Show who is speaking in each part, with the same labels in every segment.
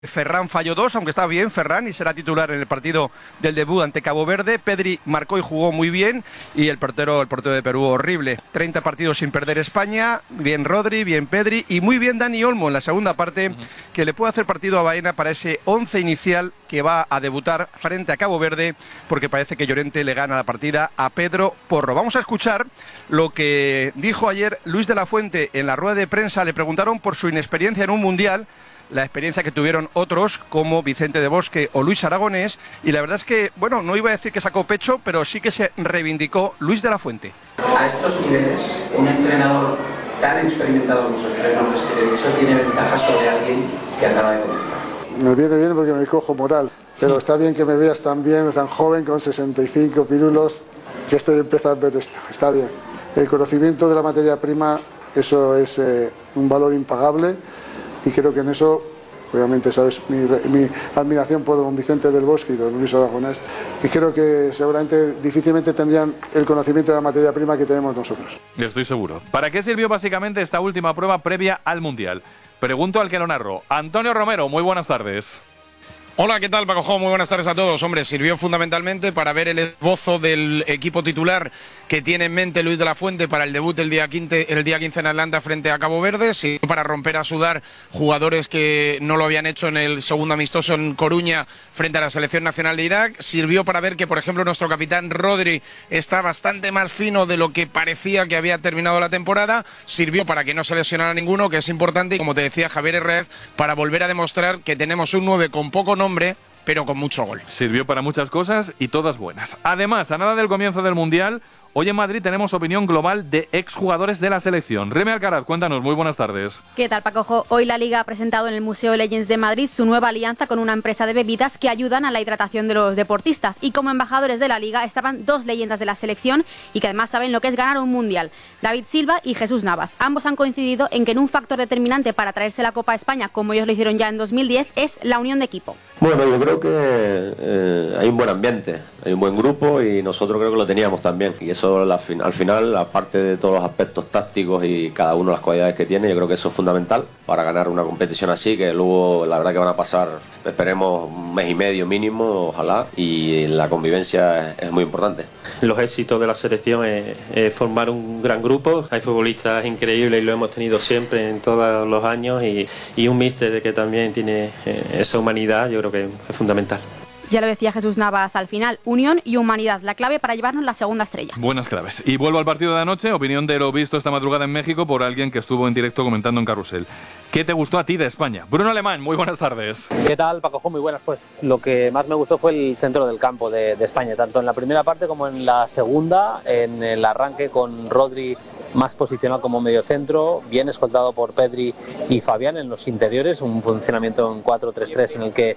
Speaker 1: Ferran falló 2, aunque está bien Ferran y será titular en el partido del debut ante Cabo Verde. Pedri marcó y jugó muy bien, y el portero de Perú horrible. 30 partidos sin perder España, bien Rodri, bien Pedri y muy bien Dani Olmo en la segunda parte, que le puede hacer partido a Baena para ese 11 inicial que va a debutar frente a Cabo Verde, porque parece que Llorente le gana la partida a Pedro Porro. Vamos a escuchar lo que dijo ayer Luis de la Fuente en la rueda de prensa. Le preguntaron por su inexperiencia en un mundial, la experiencia que tuvieron otros como Vicente de Bosque o Luis Aragonés, y la verdad es que, bueno, no iba a decir que sacó pecho, pero sí que se reivindicó Luis de la Fuente.
Speaker 2: A estos niveles, un entrenador tan experimentado como esos tres nombres que te he dicho tiene ventaja sobre alguien que acaba de comenzar.
Speaker 3: Me viene bien porque me cojo moral, pero está bien que me veas tan bien, tan joven, con 65 pirulos, que estoy empezando en esto, está bien. El conocimiento de la materia prima, eso es un valor impagable. Y creo que en eso, obviamente, sabes, mi admiración por don Vicente del Bosque y don Luis Aragonés, y creo que seguramente difícilmente tendrían el conocimiento de la materia prima que tenemos nosotros.
Speaker 4: Estoy seguro. ¿Para qué sirvió básicamente esta última prueba previa al Mundial? Pregunto al que lo narro. Antonio Romero, muy buenas tardes.
Speaker 5: Hola, ¿qué tal, Paco? Muy buenas tardes a todos. Hombre, sirvió fundamentalmente para ver el esbozo del equipo titular que tiene en mente Luis de la Fuente para el debut el día 15 en Atlanta frente a Cabo Verde. Sirvió para romper a sudar jugadores que no lo habían hecho en el segundo amistoso en Coruña frente a la selección nacional de Irak. Sirvió para ver que, por ejemplo, nuestro capitán Rodri está bastante más fino de lo que parecía que había terminado la temporada. Sirvió para que no se lesionara ninguno, que es importante, y como te decía Javier Herrez, para volver a demostrar que tenemos un 9 con poco nombre, pero con mucho gol.
Speaker 4: Sirvió para muchas cosas y todas buenas. Además, a nada del comienzo del Mundial, hoy en Madrid tenemos opinión global de exjugadores de la selección. Reme Alcaraz, cuéntanos, muy buenas tardes.
Speaker 6: ¿Qué tal, Paco? Hoy la Liga ha presentado en el Museo Legends de Madrid su nueva alianza con una empresa de bebidas que ayudan a la hidratación de los deportistas. Y como embajadores de la Liga estaban dos leyendas de la selección y que además saben lo que es ganar un Mundial: David Silva y Jesús Navas. Ambos han coincidido en que en un factor determinante para traerse la Copa a España, como ellos lo hicieron ya en 2010, es la unión de equipo.
Speaker 7: Bueno, yo creo que hay un buen ambiente, hay un buen grupo, y nosotros creo que lo teníamos también. Y eso al final, aparte de todos los aspectos tácticos y cada uno las cualidades que tiene, yo creo que eso es fundamental para ganar una competición así, que luego la verdad que van a pasar, esperemos, un mes y medio mínimo, ojalá, y la convivencia es muy importante.
Speaker 8: Los éxitos de la selección es formar un gran grupo. Hay futbolistas increíbles y lo hemos tenido siempre en todos los años, y un míster que también tiene esa humanidad, yo creo que es fundamental.
Speaker 6: Ya lo decía Jesús Navas al final: unión y humanidad, la clave para llevarnos la segunda estrella.
Speaker 4: Buenas claves. Y vuelvo al partido de anoche, opinión de lo visto esta madrugada en México por alguien que estuvo en directo comentando en Carrusel. ¿Qué te gustó a ti de España? Bruno Alemán, muy buenas tardes.
Speaker 9: ¿Qué tal, Paco? Muy buenas. Pues lo que más me gustó fue el centro del campo de España, tanto en la primera parte como en la segunda, en el arranque con Rodri más posicionado como mediocentro, bien escoltado por Pedri y Fabián en los interiores, un funcionamiento en 4-3-3 en el que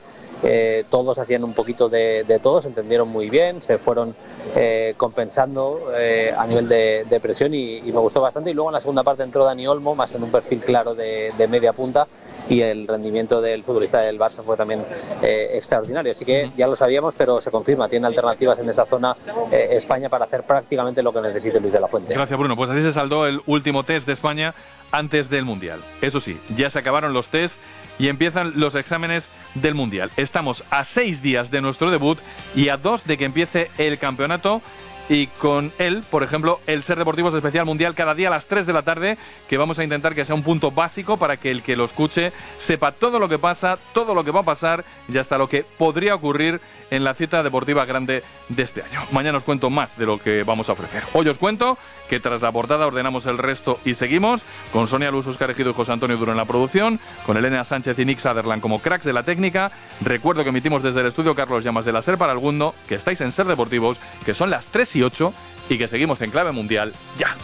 Speaker 9: todos hacían un poquito de todo, se entendieron muy bien, se fueron compensando a nivel de presión, y me gustó bastante. Y luego en la segunda parte entró Dani Olmo, más en un perfil claro de media punta, y el rendimiento del futbolista del Barça fue también extraordinario. Así que ya lo sabíamos, pero se confirma, tiene alternativas en esa zona España para hacer prácticamente lo que necesite Luis de la Fuente.
Speaker 4: Gracias, Bruno. Pues así se saldó el último test de España antes del Mundial. Eso sí, ya se acabaron los test y empiezan los exámenes del Mundial. Estamos a 6 días de nuestro debut y a 2 de que empiece el campeonato, y con él, por ejemplo, el Ser Deportivos Especial Mundial cada día a las 3 de la tarde, que vamos a intentar que sea un punto básico para que el que lo escuche sepa todo lo que pasa, todo lo que va a pasar y hasta lo que podría ocurrir en la cita deportiva grande de este año. Mañana os cuento más de lo que vamos a ofrecer. Hoy os cuento que tras la portada ordenamos el resto y seguimos con Sonia Luz, Óscar Ejido y José Antonio Duro en la producción, con Elena Sánchez y Nick Sutherland como cracks de la técnica. Recuerdo que emitimos desde el estudio Carlos Llamas de la SER para el mundo, que estáis en Ser Deportivos, que son las 3:08 y que seguimos en clave mundial ya.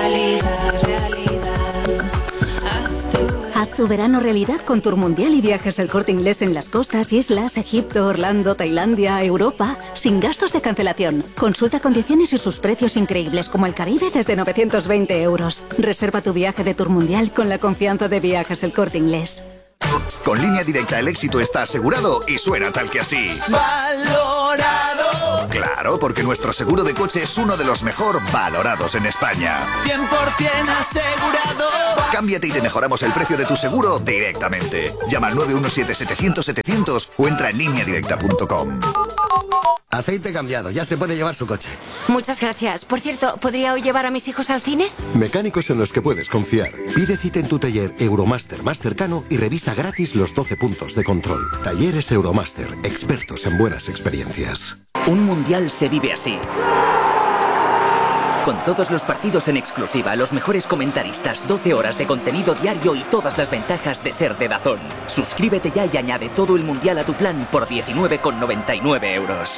Speaker 10: Haz tu verano realidad con Tour Mundial y Viajes El Corte Inglés en las costas, islas, Egipto, Orlando, Tailandia, Europa, sin gastos de cancelación. Consulta condiciones y sus precios increíbles, como el Caribe desde 920 €. Reserva tu viaje de Tour Mundial con la confianza de Viajes El Corte Inglés.
Speaker 11: Con Línea Directa el éxito está asegurado y suena tal que así.
Speaker 12: Valorado.
Speaker 11: Claro, porque nuestro seguro de coche es uno de los mejor valorados en España.
Speaker 12: 100% asegurado.
Speaker 11: Cámbiate y te mejoramos el precio de tu seguro directamente. Llama al 917-700-700 o entra en lineadirecta.com.
Speaker 13: Aceite cambiado, ya se puede llevar su coche.
Speaker 14: Muchas gracias. Por cierto, ¿podría hoy llevar a mis hijos al cine?
Speaker 15: Mecánicos en los que puedes confiar. Pide cita en tu taller Euromaster más cercano y revisa gratis los 12 puntos de control. Talleres Euromaster, expertos en buenas experiencias.
Speaker 16: Un mundial se vive así. Con todos los partidos en exclusiva, los mejores comentaristas, 12 horas de contenido diario y todas las ventajas de ser de DAZN. Suscríbete ya y añade todo el mundial a tu plan por 19,99 €.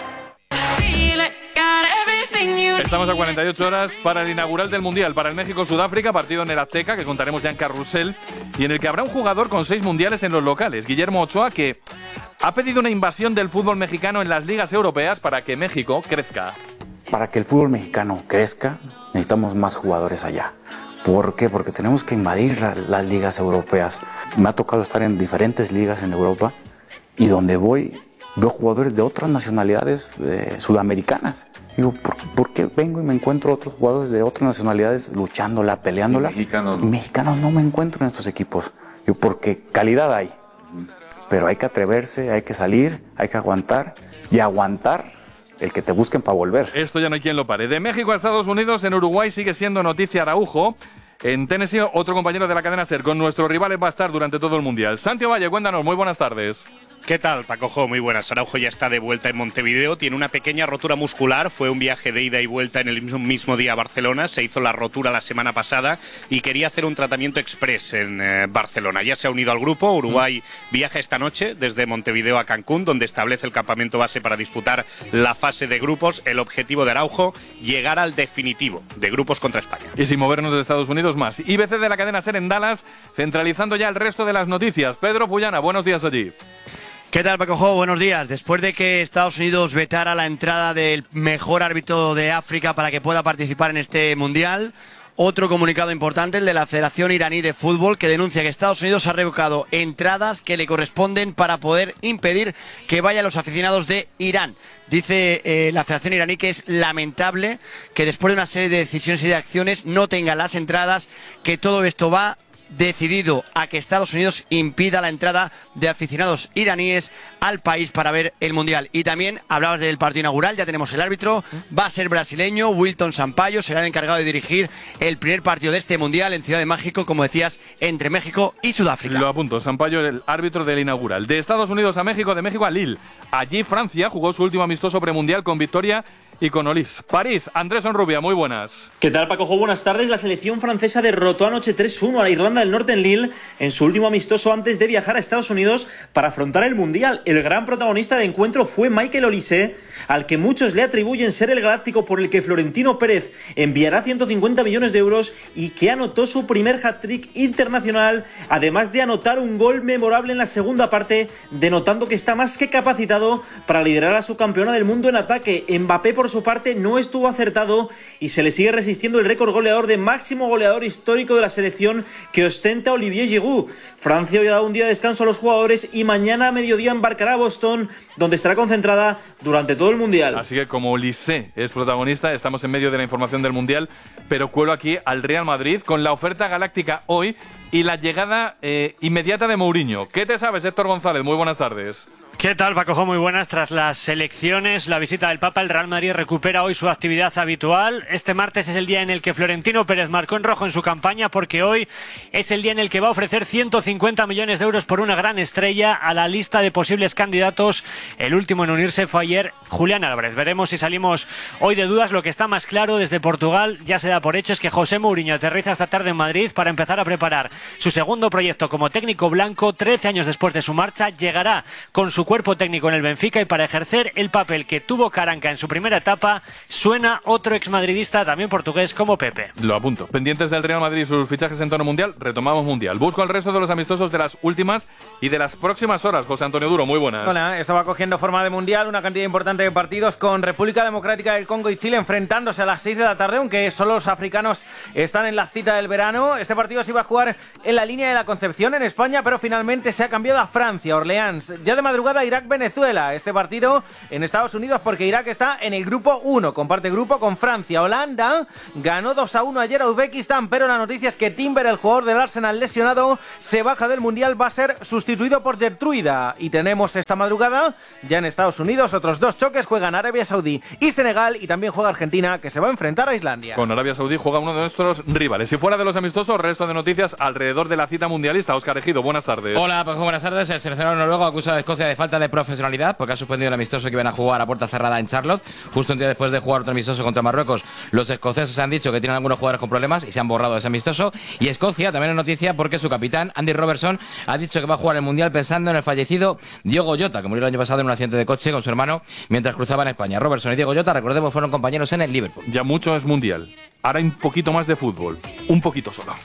Speaker 4: Estamos a 48 horas para el inaugural del Mundial, para el México-Sudáfrica, partido en el Azteca, que contaremos ya en Carrusel, y en el que habrá un jugador con 6 mundiales en los locales, Guillermo Ochoa, que ha pedido una invasión del fútbol mexicano en las ligas europeas para que México crezca.
Speaker 17: Para que el fútbol mexicano crezca, necesitamos más jugadores allá. ¿Por qué? Porque tenemos que invadir las ligas europeas. Me ha tocado estar en diferentes ligas en Europa y donde voy veo jugadores de otras nacionalidades sudamericanas. Digo, ¿por qué vengo y me encuentro otros jugadores de otras nacionalidades luchándola, peleándola? Mexicanos no me encuentro en estos equipos. Digo, porque calidad hay, pero hay que atreverse, hay que salir, hay que aguantar y aguantar el que te busquen para volver.
Speaker 4: Esto ya no hay quien lo pare. De México a Estados Unidos, en Uruguay sigue siendo noticia Araujo. En Tennessee, otro compañero de la cadena SER, con nuestros rivales va a estar durante todo el Mundial. Santi Valle, cuéntanos, muy buenas tardes.
Speaker 18: ¿Qué tal, Pacojo? Muy buenas. Araujo ya está de vuelta en Montevideo. Tiene una pequeña rotura muscular. Fue un viaje de ida y vuelta en el mismo día a Barcelona. Se hizo la rotura la semana pasada y quería hacer un tratamiento express en Barcelona. Ya se ha unido al grupo. Uruguay viaja esta noche desde Montevideo a Cancún, donde establece el campamento base para disputar la fase de grupos. El objetivo de Araujo, llegar al definitivo de grupos contra España.
Speaker 4: Y sin movernos de Estados Unidos más. IBC de la cadena SER en Dallas, centralizando ya el resto de las noticias. Pedro Fullana, buenos días allí.
Speaker 19: ¿Qué tal, Pacojo? Buenos días. Después de que Estados Unidos vetara la entrada del mejor árbitro de África para que pueda participar en este Mundial, otro comunicado importante, el de la Federación Iraní de Fútbol, que denuncia que Estados Unidos ha revocado entradas que le corresponden para poder impedir que vayan los aficionados de Irán. Dice la Federación Iraní que es lamentable que después de una serie de decisiones y de acciones no tengan las entradas, que todo esto va decidido a que Estados Unidos impida la entrada de aficionados iraníes al país para ver el Mundial. Y también hablabas del partido inaugural, ya tenemos el árbitro, va a ser brasileño, Wilton Sampaio, será el encargado de dirigir el primer partido de este Mundial en Ciudad de México, como decías, entre México y Sudáfrica.
Speaker 4: Lo apunto, Sampaio, el árbitro del inaugural. De Estados Unidos a México, de México a Lille. Allí Francia jugó su último amistoso premundial con victoria y con Olis. París, Andrés Onrubia, muy buenas.
Speaker 20: ¿Qué tal, Pacojo? Buenas tardes. La selección francesa derrotó anoche 3-1 a la Irlanda del Norte en Lille en su último amistoso antes de viajar a Estados Unidos para afrontar el Mundial. El gran protagonista del encuentro fue Michael Olise, al que muchos le atribuyen ser el galáctico por el que Florentino Pérez enviará 150 millones de euros y que anotó su primer hat-trick internacional, además de anotar un gol memorable en la segunda parte, denotando que está más que capacitado para liderar a su campeona del mundo en ataque. Mbappé, por su parte, no estuvo acertado y se le sigue resistiendo el récord goleador de máximo goleador histórico de la selección que ostenta Olivier Giroud. Francia hoy ha dado un día de descanso a los jugadores y mañana a mediodía embarcará a Boston, donde estará concentrada durante todo el Mundial.
Speaker 4: Así que como Olise es protagonista, estamos en medio de la información del Mundial, pero cuelo aquí al Real Madrid con la oferta galáctica hoy y la llegada inmediata de Mourinho. ¿Qué te sabes, Héctor González? Muy buenas tardes.
Speaker 21: ¿Qué tal, Pacojo? Muy buenas. Tras las elecciones, la visita del Papa, el Real Madrid recupera hoy su actividad habitual. Este martes es el día en el que Florentino Pérez marcó en rojo en su campaña, porque hoy es el día en el que va a ofrecer 150 millones de euros por una gran estrella a la lista de posibles candidatos. El último en unirse fue ayer Julián Álvarez. Veremos si salimos hoy de dudas. Lo que está más claro desde Portugal, ya se da por hecho, es que José Mourinho aterriza esta tarde en Madrid para empezar a preparar su segundo proyecto como técnico blanco. 13 años después de su marcha, llegará con su cuerpo técnico en el Benfica y para ejercer el papel que tuvo Caranca en su primera etapa, suena otro exmadridista también portugués como Pepe.
Speaker 4: Lo apunto. Pendientes del Real Madrid y sus fichajes en tono mundial, retomamos Mundial. Busco el resto de los amistosos de las últimas y de las próximas horas. José Antonio Duro, muy buenas.
Speaker 22: Hola, esto va cogiendo forma de Mundial, una cantidad importante de partidos con República Democrática del Congo y Chile enfrentándose a las 6 de la tarde, aunque solo los africanos están en la cita del verano. Este partido se iba a jugar en la línea de la Concepción en España, pero finalmente se ha cambiado a Francia, Orleans. Ya de madrugada juega Irak-Venezuela. Este partido en Estados Unidos porque Irak está en el grupo 1, comparte grupo con Francia. Holanda ganó 2-1 ayer a Uzbekistán, pero la noticia es que Timber, el jugador del Arsenal lesionado, se baja del Mundial, va a ser sustituido por Gertruida. Y tenemos esta madrugada, ya en Estados Unidos, otros 2 choques, juegan Arabia Saudí y Senegal, y también juega Argentina, que se va a enfrentar a Islandia.
Speaker 4: Con Arabia Saudí juega uno de nuestros rivales. Y fuera de los amistosos, resto de noticias alrededor de la cita mundialista. Óscar Ejido, buenas tardes.
Speaker 1: Hola, pues buenas tardes. El seleccionador noruego acusa a Escocia de falta de profesionalidad porque ha suspendido el amistoso que iban a jugar a puerta cerrada en Charlotte. Justo un día después de jugar otro amistoso contra Marruecos, los escoceses han dicho que tienen algunos jugadores con problemas y se han borrado de ese amistoso. Y Escocia también es noticia porque su capitán, Andy Robertson, ha dicho que va a jugar el Mundial pensando en el fallecido Diogo Jota, que murió el año pasado en un accidente de coche con su hermano mientras cruzaban España. Robertson y Diogo Jota, recordemos, fueron compañeros en el Liverpool.
Speaker 4: Ya mucho es Mundial. Ahora hay un poquito más de fútbol. Un poquito solo.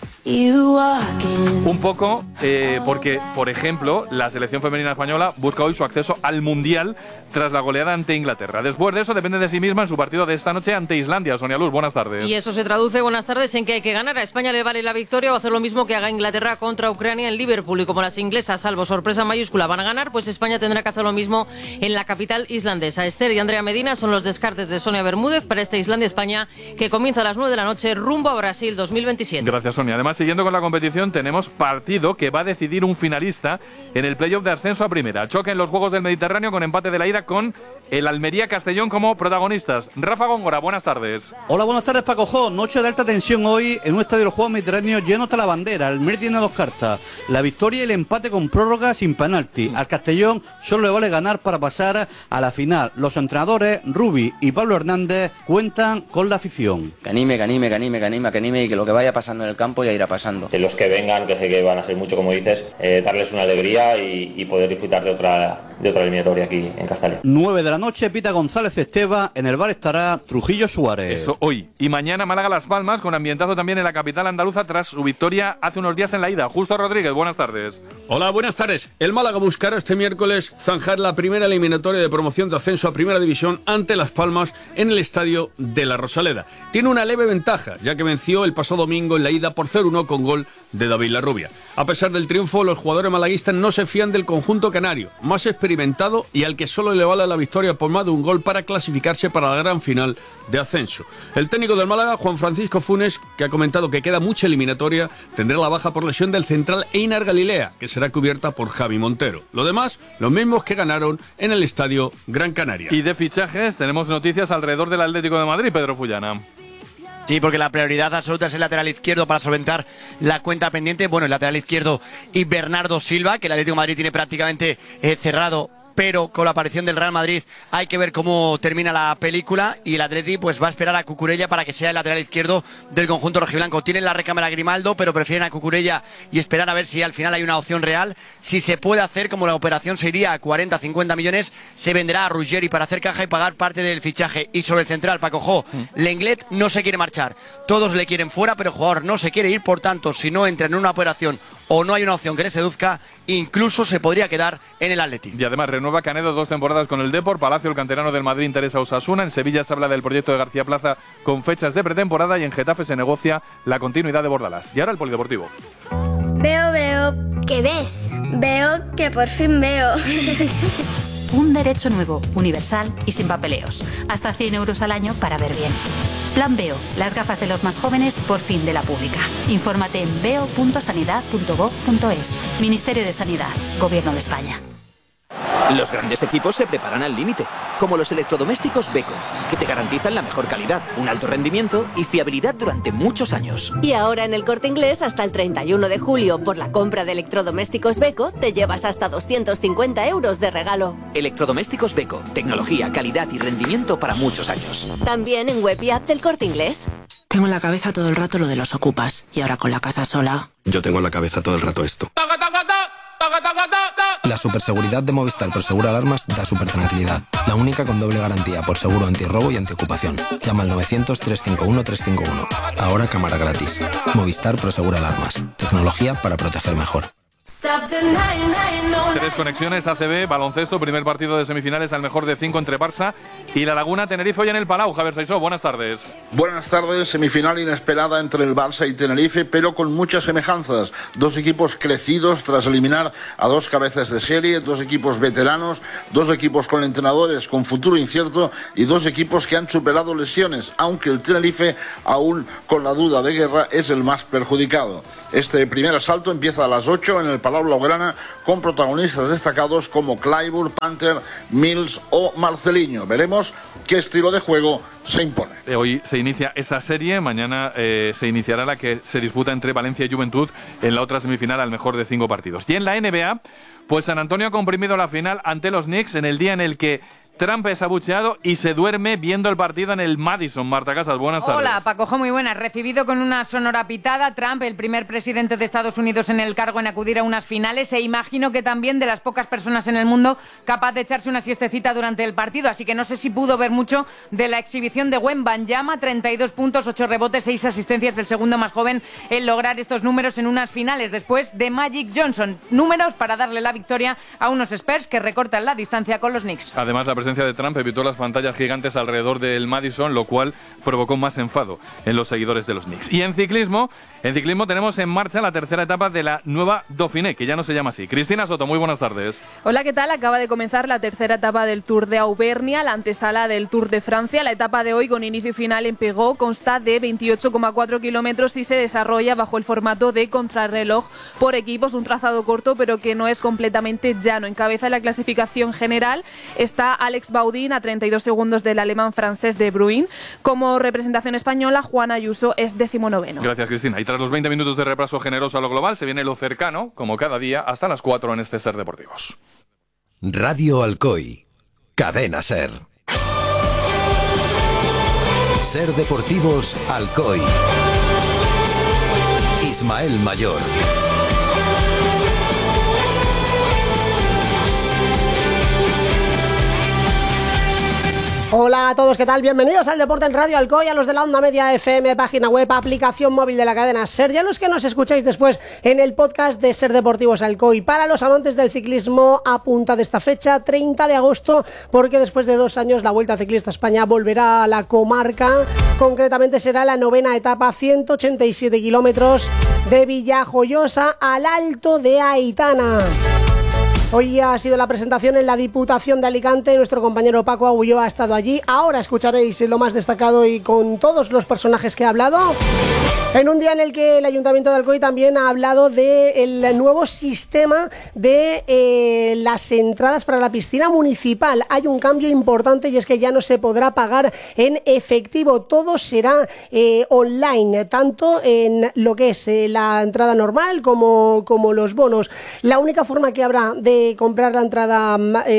Speaker 4: Un poco porque, por ejemplo, la selección femenina española busca hoy su acceso al Mundial tras la goleada ante Inglaterra. Después de eso depende de sí misma en su partido de esta noche ante Islandia. Sonia Luz, buenas tardes.
Speaker 2: Y eso se traduce, buenas tardes, en que hay que ganar. A España le vale la victoria o hacer lo mismo que haga Inglaterra contra Ucrania en Liverpool. Y como las inglesas, salvo sorpresa mayúscula, van a ganar, pues España tendrá que hacer lo mismo en la capital islandesa. Esther y Andrea Medina son los descartes de Sonia Bermúdez para este Islandia-España que comienza a las 9 de la noche rumbo a Brasil 2027.
Speaker 4: Gracias, Sonia. Además, siguiendo con la competición, tenemos partido que va a decidir un finalista en el playoff de ascenso a primera. Choque en los Juegos del Mediterráneo con empate de la ida con el Almería-Castellón como protagonistas. Rafa Góngora, buenas tardes.
Speaker 23: Hola, buenas tardes, Paco Jo. Noche de alta tensión hoy en un estadio de los Juegos Mediterráneos lleno hasta la bandera. El Almería tiene 2 cartas. La victoria y el empate con prórroga sin penalti. Al Castellón solo le vale ganar para pasar a la final. Los entrenadores, Rubi y Pablo Hernández, cuentan con la afición.
Speaker 24: Que anime y que lo que vaya pasando en el campo ya irá pasando.
Speaker 25: De los que vengan, que sé que van a ser mucho, como dices, darles una alegría y poder disfrutar de otra eliminatoria aquí en Castalia.
Speaker 23: 9 de la noche, Pita González Esteva, en el bar estará Trujillo Suárez.
Speaker 4: Eso hoy. Y mañana Málaga-Las Palmas, con ambientazo también en la capital andaluza tras su victoria hace unos días en la ida. Justo Rodríguez, buenas tardes.
Speaker 26: Hola, buenas tardes. El Málaga buscará este miércoles zanjar la primera eliminatoria de promoción de ascenso a Primera División ante Las Palmas en el estadio de La Rosaleda. Tiene una leve ventaja, ya que venció el pasado domingo en la ida por 0-1 con gol de David Larrubia. A pesar del triunfo, los jugadores malaguistas no se fían del conjunto canario, más experimentado y al que solo le vale la victoria por más de un gol para clasificarse para la gran final de ascenso. El técnico del Málaga, Juan Francisco Funes, que ha comentado que queda mucha eliminatoria, tendrá la baja por lesión del central Einar Galilea, que será cubierta por Javi Montero. Lo demás, los mismos que ganaron en el estadio Gran Canaria.
Speaker 4: Y de fichajes, tenemos noticias alrededor del Atlético de Madrid, Pedro Fullana.
Speaker 19: Sí, porque la prioridad absoluta es el lateral izquierdo para solventar la cuenta pendiente. Bueno, el lateral izquierdo y Bernardo Silva, que el Atlético de Madrid tiene prácticamente cerrado, pero con la aparición del Real Madrid hay que ver cómo termina la película y el Atleti pues va a esperar a Cucurella para que sea el lateral izquierdo del conjunto rojiblanco. Tienen la recámara Grimaldo, pero prefieren a Cucurella y esperar a ver si al final hay una opción real. Si se puede hacer, como la operación se iría a 40-50 millones, se venderá a Ruggeri para hacer caja y pagar parte del fichaje. Y sobre el central, Paco Jo, Lenglet no se quiere marchar. Todos le quieren fuera, pero el jugador no se quiere ir, por tanto, si no entra en una operación o no hay una opción que le seduzca, incluso se podría quedar en el Atleti.
Speaker 4: Y además renueva Canedo 2 temporadas con el Depor. Palacio, el canterano del Madrid, interesa a Osasuna. En Sevilla se habla del proyecto de García Plaza con fechas de pretemporada y en Getafe se negocia la continuidad de Bordalás. Y ahora el polideportivo.
Speaker 27: Veo. ¿Qué ves? Veo que por fin veo.
Speaker 10: Un derecho nuevo, universal y sin papeleos. Hasta 100 euros al año para ver bien. Plan Veo, las gafas de los más jóvenes por fin de la pública. Infórmate en veo.sanidad.gov.es. Ministerio de Sanidad, Gobierno de España.
Speaker 28: Los grandes equipos se preparan al límite, como los electrodomésticos Beko, que te garantizan la mejor calidad, un alto rendimiento y fiabilidad durante muchos años.
Speaker 29: Y ahora en El Corte Inglés, hasta el 31 de julio, por la compra de electrodomésticos Beko, te llevas hasta 250 euros de regalo.
Speaker 28: Electrodomésticos Beko, tecnología, calidad y rendimiento para muchos años.
Speaker 29: También en web y app del Corte Inglés.
Speaker 30: Tengo en la cabeza todo el rato lo de los ocupas, y ahora con la casa sola...
Speaker 31: Yo tengo en la cabeza todo el rato esto. La superseguridad de Movistar por Seguro Alarmas da super tranquilidad. La única con doble garantía por seguro antirrobo y antiocupación. Llama al 900-351-351. Ahora cámara gratis. Movistar Pro Seguro Alarmas. Tecnología para proteger mejor.
Speaker 4: 3 conexiones, ACB, baloncesto, primer partido de semifinales al mejor de 5 entre Barça y La Laguna Tenerife hoy en el Palau. Javier Saisó, buenas tardes.
Speaker 3: Buenas tardes, semifinal inesperada entre el Barça y Tenerife, pero con muchas semejanzas. Dos equipos crecidos tras eliminar a dos cabezas de serie, dos equipos veteranos, dos equipos con entrenadores con futuro incierto y dos equipos que han superado lesiones, aunque el Tenerife, aún con la duda de Guerra, es el más perjudicado. Este primer asalto empieza a las 8 en el Palau Blaugrana con protagonistas destacados como Clyburn, Panther, Mills o Marceliño. Veremos qué estilo de juego se impone.
Speaker 4: Hoy se inicia esa serie, mañana se iniciará la que se disputa entre Valencia y Juventud en la otra semifinal al mejor de 5 partidos. Y en la NBA, pues San Antonio ha comprimido la final ante los Knicks en el día en el que Trump es abucheado y se duerme viendo el partido en el Madison. Marta Casas, buenas tardes.
Speaker 5: Hola, Pacojo, muy buenas. Recibido con una sonora pitada, Trump, el primer presidente de Estados Unidos en el cargo en acudir a unas finales, e imagino que también de las pocas personas en el mundo capaz de echarse una siestecita durante el partido, así que no sé si pudo ver mucho de la exhibición de Wembanyama, 32 puntos, 8 rebotes, 6 asistencias, el segundo más joven en lograr estos números en unas finales, después de Magic Johnson. Números para darle la victoria a unos Spurs que recortan la distancia con los Knicks.
Speaker 4: Además, la presencia de Trump evitó las pantallas gigantes alrededor del Madison, lo cual provocó más enfado en los seguidores de los Knicks. Y en ciclismo tenemos en marcha la tercera etapa de la nueva Dauphiné, que ya no se llama así. Cristina Soto, muy buenas tardes.
Speaker 6: Hola, ¿qué tal? Acaba de comenzar la tercera etapa del Tour de Auvernia, la antesala del Tour de Francia. La etapa de hoy, con inicio y final en Pegó, consta de 28,4 kilómetros y se desarrolla bajo el formato de contrarreloj por equipos, un trazado corto pero que no es completamente llano. Encabeza la clasificación general está Alex Baudin a 32 segundos del alemán francés de Bruin. Como representación española, Juan Ayuso es 19º.
Speaker 4: Gracias, Cristina. Y tras los 20 minutos de repaso generoso a lo global, se viene lo cercano, como cada día, hasta las 4 en este Ser Deportivos.
Speaker 7: Radio Alcoy, Cadena Ser. Ser Deportivos Alcoy. Ismael Mayor.
Speaker 8: Hola a todos, ¿qué tal? Bienvenidos al Deporte en Radio Alcoy, a los de la Onda Media FM, página web, aplicación móvil de la cadena SER, y a los que nos escucháis después en el podcast de Ser Deportivos Alcoy. Para los amantes del ciclismo, apunta de esta fecha, 30 de agosto, porque después de 2 años la Vuelta Ciclista España volverá a la comarca. Concretamente será la 9ª etapa, 187 kilómetros de Villajoyosa al Alto de Aitana. Hoy ha sido la presentación en la Diputación de Alicante, nuestro compañero Paco Agulló ha estado allí. Ahora escucharéis lo más destacado y con todos los personajes que ha hablado. En un día en el que el Ayuntamiento de Alcoy también ha hablado del nuevo sistema de las entradas para la piscina municipal. Hay un cambio importante y es que ya no se podrá pagar en efectivo, todo será online, tanto en lo que es la entrada normal como los bonos. La única forma que habrá de comprar la entrada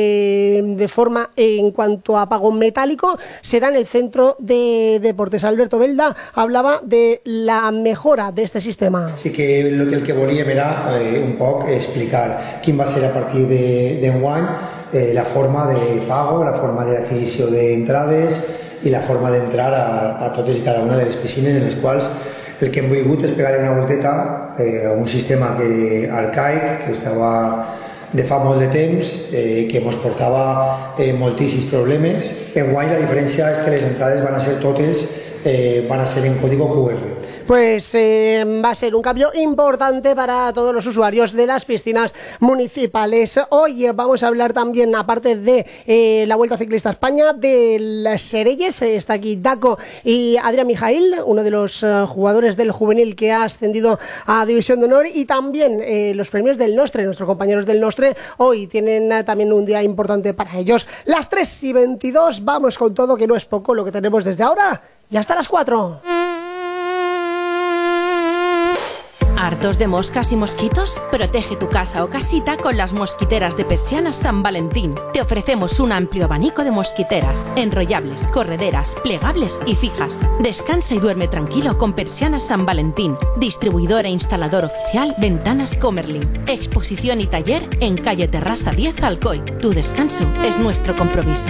Speaker 8: de forma en cuanto a pago metálico será en el centro de deportes. Alberto Belda hablava de la mejora d'aquest sistema.
Speaker 9: Sí que el que volíem era un poc explicar quin va ser a partir d'enguany la forma de pago, la forma d'adquisició d'entrades i la forma d'entrar a totes i cada una de les piscines en les quals el que hem volgut és pegar una volteta a un sistema arcaic que estava de fa molt de temps, que ens portava moltíssims problemes. Enguany la diferència és que les entrades van a ser totes van a ser en código QR.
Speaker 8: Pues va a ser un cambio importante para todos los usuarios de las piscinas municipales. Hoy vamos a hablar también, aparte de la Vuelta Ciclista España, de las Sereyes. Está aquí Daco y Adrián Mijail, uno de los jugadores del juvenil que ha ascendido a División de Honor, y también los premios del Nostre. Nuestros compañeros del Nostre hoy tienen también un día importante para ellos. Las 3:22, vamos con todo, que no es poco lo que tenemos desde ahora y hasta las 4.
Speaker 29: ¿Hartos de moscas y mosquitos? Protege tu casa o casita con las mosquiteras de Persianas San Valentín. Te ofrecemos un amplio abanico de mosquiteras, enrollables, correderas, plegables y fijas. Descansa y duerme tranquilo con Persianas San Valentín. Distribuidor e instalador oficial Ventanas Comerlin. Exposición y taller en calle Terrassa 10 Alcoy. Tu descanso es nuestro compromiso.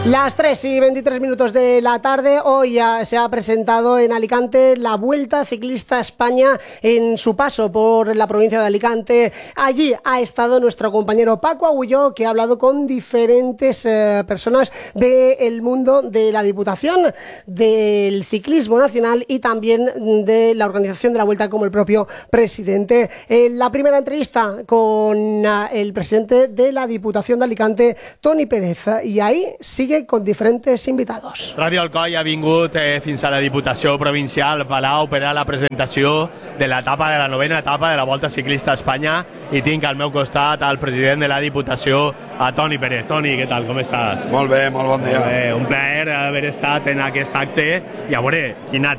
Speaker 8: Las 3:23 de la tarde, hoy ya se ha presentado en Alicante la Vuelta Ciclista España en su paso por la provincia de Alicante. Allí ha estado nuestro compañero Paco Agulló, que ha hablado con diferentes personas del mundo de la Diputación, del ciclismo nacional y también de la organización de la Vuelta, como el propio presidente. La primera entrevista con el presidente de la Diputación de Alicante, Toni Pérez, y ahí sigue con diferentes invitados.
Speaker 11: Ràdio Alcoi ha vingut fins a la Diputació Provincial Palau per a la presentació de l'etapa de la novena etapa de la Volta Ciclista a Espanya i tinc al meu costat el president de la Diputació, a Toni Pérez. Toni, què tal, com estàs?
Speaker 12: Molt bé, molt bon dia.
Speaker 11: Molt bé, un plaer haver estat en aquest acte i a veure, quina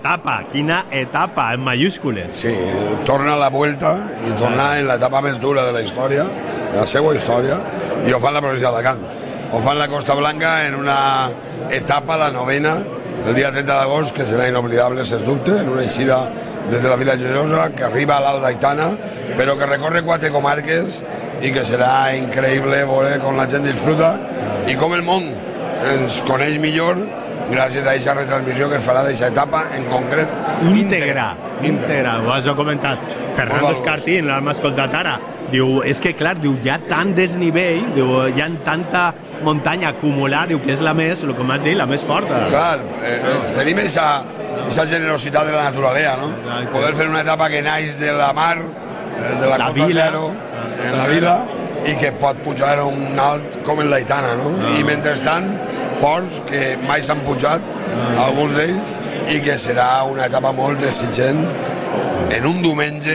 Speaker 11: etapa en mayúscules.
Speaker 12: Sí, torna a la Vuelta i torna en l'etapa més dura de la història, de la seva història, i ho fan la província d'Alacant. Ho fan la Costa Blanca en una etapa, la novena, el dia 30 d'agost, que serà inoblidable, sens dubte, en una eixida des de la Vila Joiosa, que arriba a l'Alt d'Aitana, però que recorre 4 comarques i que serà increïble veure com la gent disfruta i com el món ens coneix millor gràcies a aquesta retransmissió que es farà d'aquesta etapa en concret
Speaker 11: íntegra. Ho has comentat. Fernando Escartín, l'hem escoltat ara, diu, és que clar, diu, hi ha tant desnivell, diu, hi ha tanta muntanya acumulada, diu, que és la més, el que m'has dit, la més forta.
Speaker 12: Clar, tenim aquesta generositat de la naturalesa, no? Poder fer una etapa que naix de la mar, de la cota zero, en la vila, i que pot pujar a un alt com en l'Aitana, no? I mentrestant, ports que mai s'han pujat, alguns d'ells, i que serà una etapa molt exigent. En un diumenge,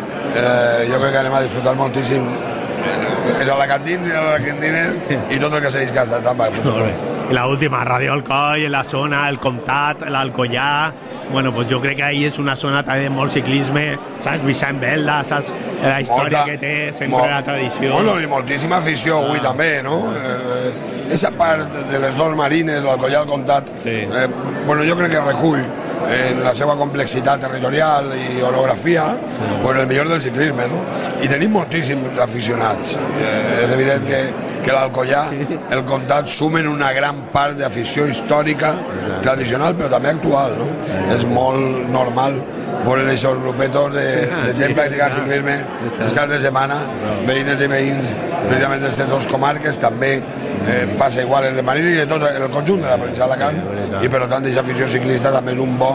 Speaker 12: jo crec que anem a disfrutar moltíssim els alacantins i les alacantines i tot el que segueix aquesta etapa.
Speaker 11: La última, Ràdio Alcoi, la zona, el Comtat, l'Alcoià, bueno, pues jo crec que ahí és una zona també de molt ciclisme, saps, Vicent Belda, saps, la història que té, sempre la tradició.
Speaker 12: Bueno, i moltíssima afició avui també, no? Esa part de les dos marines, l'Alcoià i el Comtat, bueno, jo crec que recull en la seva complexitat territorial i orografia, pues el millor del ciclisme, no? I tenim moltíssims aficionats. És evident que l'Alcoià, el Comtat, sumen una gran part d'afició històrica, tradicional, però també actual, no? És molt normal veure aquests grupetos de gent practicant ciclisme els caps de setmana, veïnes i veïns, precisament d'aquestes dues comarques, també passa igual en les marines i de tot el conjunt de la província d'Alacant, i per tant aquesta afició ciclista també és un bo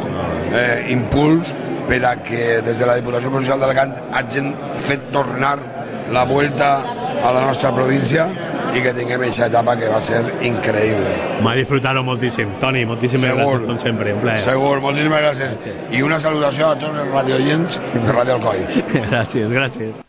Speaker 12: impuls per a que des de la Diputació Provincial d'Alacant hagin fet tornar la Vuelta a la nostra província i que tinguem aquesta etapa que va ser increïble.
Speaker 11: M'ha disfrutat-ho moltíssim. Toni, moltíssimes gràcies, com sempre, un plaer.
Speaker 12: Segur, moltíssimes gràcies. I una salutació a tots els radioyents de Ràdio Alcoi.
Speaker 11: Gracias.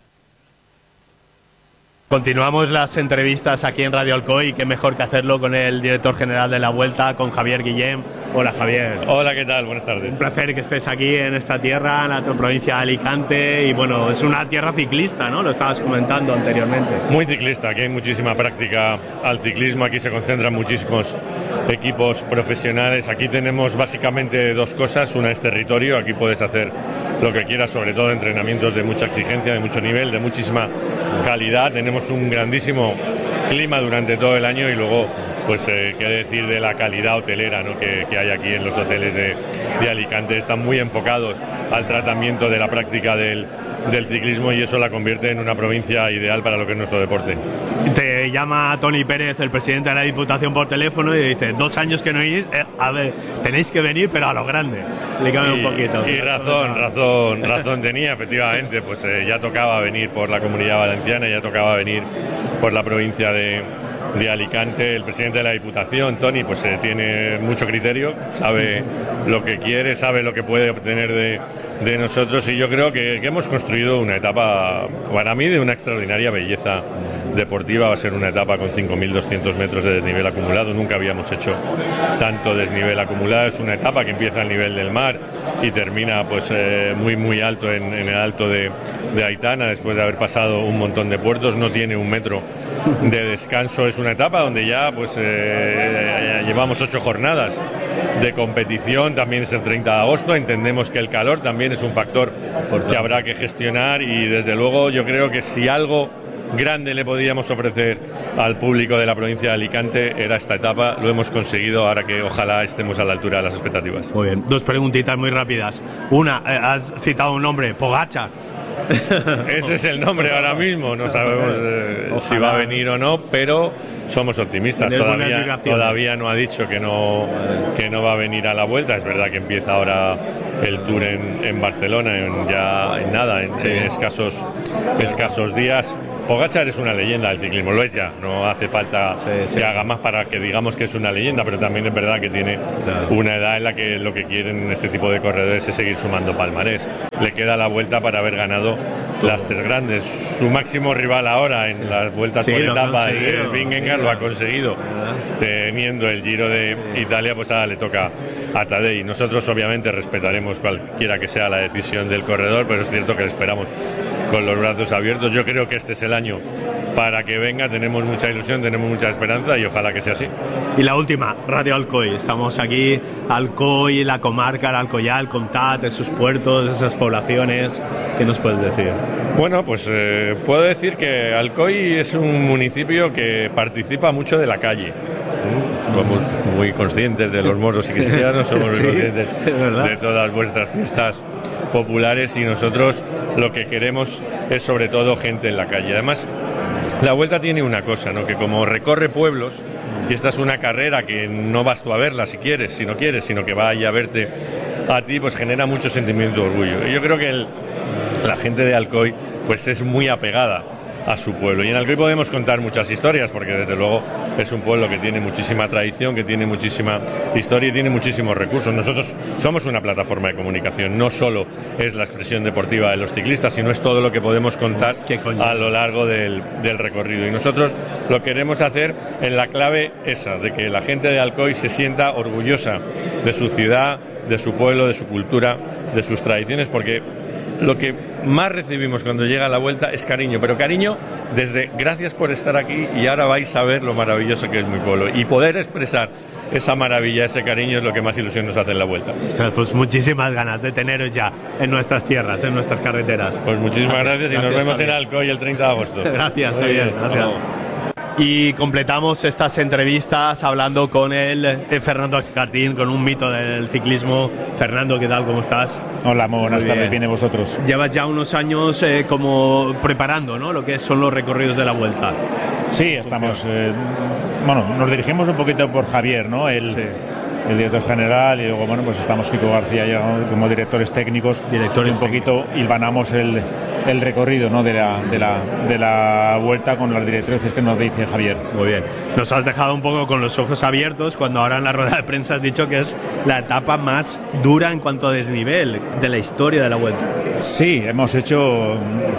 Speaker 11: Continuamos las entrevistas aquí en Radio Alcoi y qué mejor que hacerlo con el director general de la Vuelta, con Javier Guillem. Hola, Javier.
Speaker 13: Hola, ¿qué tal? Buenas tardes.
Speaker 11: Un placer que estés aquí en esta tierra, en la provincia de Alicante, y bueno, es una tierra ciclista, ¿no? Lo estabas comentando anteriormente.
Speaker 13: Muy ciclista, aquí hay muchísima práctica al ciclismo, aquí se concentran muchísimos equipos profesionales. Aquí tenemos básicamente dos cosas, una es territorio, aquí puedes hacer lo que quieras, sobre todo entrenamientos de mucha exigencia, de mucho nivel, de muchísima calidad. Tenemos un grandísimo clima durante todo el año y luego, pues, qué decir de la calidad hotelera, ¿no? que hay aquí en los hoteles de Alicante. Están muy enfocados al tratamiento de la práctica del ciclismo y eso la convierte en una provincia ideal para lo que es nuestro deporte.
Speaker 11: Te llama Toni Pérez, el presidente de la Diputación, por teléfono y dice, 2 años que no ir, a ver, tenéis que venir, pero a lo grande. Explícame un poquito.
Speaker 13: Y razón tenía, efectivamente, pues ya tocaba venir por la Comunidad Valenciana, ya tocaba venir por la provincia de Alicante. El presidente de la Diputación, Toni, pues tiene mucho criterio, sabe lo que quiere, sabe lo que puede obtener de nosotros, y yo creo que hemos construido una etapa, para mí, de una extraordinaria belleza deportiva. Va a ser una etapa con 5.200 metros de desnivel acumulado, nunca habíamos hecho tanto desnivel acumulado. Es una etapa que empieza al nivel del mar y termina pues muy alto en el alto de Aitana, después de haber pasado un montón de puertos. No tiene 1 metro de descanso. Es una etapa donde ya pues llevamos 8 jornadas de competición. También es el 30 de agosto, entendemos que el calor también es un factor que habrá que gestionar, y desde luego yo creo que si algo grande le podíamos ofrecer al público de la provincia de Alicante era esta etapa. Lo hemos conseguido, ahora que ojalá estemos a la altura de las expectativas.
Speaker 11: Muy bien, dos preguntitas muy rápidas. Una, has citado un nombre, Pogačar.
Speaker 13: Ese es el nombre ahora mismo, no sabemos si va a venir o no, pero somos optimistas. Todavía no ha dicho que no va a venir a la Vuelta. Es verdad que empieza ahora el Tour en Barcelona en escasos días. Pogačar es una leyenda del ciclismo, lo es ya, no hace falta que haga más para que digamos que es una leyenda, pero también es verdad que tiene una edad en la que lo que quieren este tipo de corredores es seguir sumando palmarés. Le queda la Vuelta para haber ganado las tres grandes. Su máximo rival ahora en las vueltas por etapa, Vingegaard, lo ha conseguido. Teniendo el Giro de Italia, pues ahora le toca a Tadej. Nosotros obviamente respetaremos cualquiera que sea la decisión del corredor, pero es cierto que le esperamos con los brazos abiertos. Yo creo que este es el año para que venga, tenemos mucha ilusión, tenemos mucha esperanza y ojalá que sea así.
Speaker 11: Y la última, Radio Alcoy. Estamos aquí, Alcoy, la comarca, el Alcoyal, Comtat, esos puertos, esas poblaciones. ¿Qué nos puedes decir?
Speaker 13: Bueno, pues puedo decir que Alcoy es un municipio que participa mucho de la calle. Somos muy conscientes de los moros y cristianos, somos muy conscientes de todas vuestras fiestas populares y nosotros lo que queremos es sobre todo gente en la calle. Además, la Vuelta tiene una cosa, ¿no? Que como recorre pueblos, y esta es una carrera que no vas tú a verla si quieres, si no quieres, sino que va a verte a ti, pues genera mucho sentimiento de orgullo. Y yo creo que la gente de Alcoy pues es muy apegada a su pueblo. Y en Alcoy podemos contar muchas historias, porque desde luego es un pueblo que tiene muchísima tradición, que tiene muchísima historia y tiene muchísimos recursos. Nosotros somos una plataforma de comunicación, no solo es la expresión deportiva de los ciclistas, sino es todo lo que podemos contar a lo largo del recorrido. Y nosotros lo queremos hacer en la clave esa, de que la gente de Alcoy se sienta orgullosa de su ciudad, de su pueblo, de su cultura, de sus tradiciones, porque lo que más recibimos cuando llega la Vuelta es cariño, pero cariño desde gracias por estar aquí y ahora vais a ver lo maravilloso que es mi pueblo, y poder expresar esa maravilla, ese cariño es lo que más ilusión nos hace en la Vuelta.
Speaker 11: Pues muchísimas ganas de teneros ya en nuestras tierras, en nuestras carreteras.
Speaker 13: Pues muchísimas gracias y nos vemos en Alcoy el 30 de agosto.
Speaker 11: Gracias, muy bien, gracias. Y completamos estas entrevistas hablando con Fernando Escartín, con un mito del ciclismo. Fernando, ¿qué tal? ¿Cómo estás?
Speaker 1: Hola, muy buenas tardes, bien, ¿y vosotros?
Speaker 11: Llevas ya unos años como preparando, ¿no?, lo que son los recorridos de la Vuelta.
Speaker 1: Sí, estamos... nos dirigimos un poquito por Javier, ¿no? El director general, y luego, pues estamos Kiko García ya como directores técnicos. Un poquito hilvanamos el recorrido, ¿no?, de la Vuelta con las directrices que nos dice Javier.
Speaker 11: Muy bien. Nos has dejado un poco con los ojos abiertos cuando ahora en la rueda de prensa has dicho que es la etapa más dura en cuanto a desnivel de la historia de la Vuelta.
Speaker 1: Sí, hemos hecho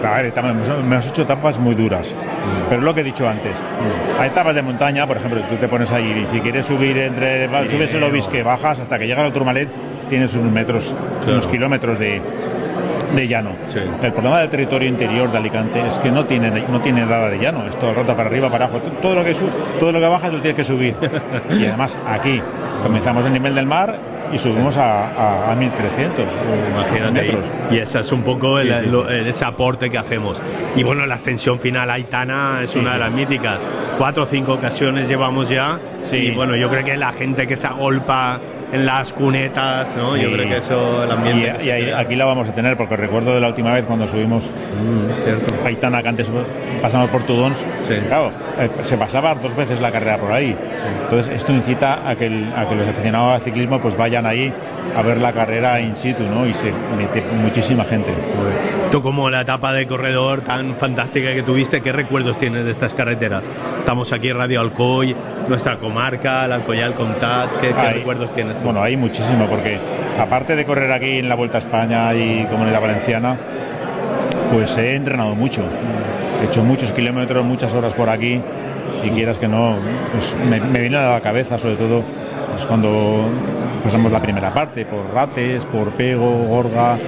Speaker 1: etapas muy duras, pero lo que he dicho antes, hay etapas de montaña, por ejemplo, tú te pones ahí y si quieres subir subes el Obisque, bajas hasta que llegas al Tourmalet, tienes unos metros, unos kilómetros de llano. Sí. El problema del territorio interior de Alicante es que no tiene nada de llano, es todo el rato para arriba, para abajo, todo lo que bajas lo tienes que subir. Y además aquí comenzamos el nivel del mar y subimos a 1300 metros.
Speaker 11: Y ese es un poco ese aporte que hacemos. Y bueno, la ascensión final Aitana es una de las míticas. 4 o 5 ocasiones llevamos ya. Sí. Y bueno, yo creo que la gente que se agolpa en las cunetas, ¿no? Sí. Yo creo que eso, el ambiente...
Speaker 1: Y aquí la vamos a tener, porque recuerdo de la última vez cuando subimos Aitana, que antes pasamos por Tudons, claro, se pasaba 2 veces la carrera por ahí. Entonces esto incita a que los aficionados al ciclismo pues vayan ahí a ver la carrera in situ, ¿no? Y se mete muchísima gente.
Speaker 11: Tú, como la etapa de corredor tan fantástica que tuviste, ¿qué recuerdos tienes de estas carreteras? Estamos aquí en Radio Alcoy, nuestra comarca, el Alcoyal, Comtat. ¿Qué recuerdos tienes tú?
Speaker 1: Bueno, hay muchísimo, porque aparte de correr aquí en la Vuelta a España y Comunidad Valenciana, pues he entrenado mucho. He hecho muchos kilómetros, muchas horas por aquí, y quieras que no, pues me viene a la cabeza sobre todo pues cuando pasamos la primera parte por Rates, por Pego, Gorga,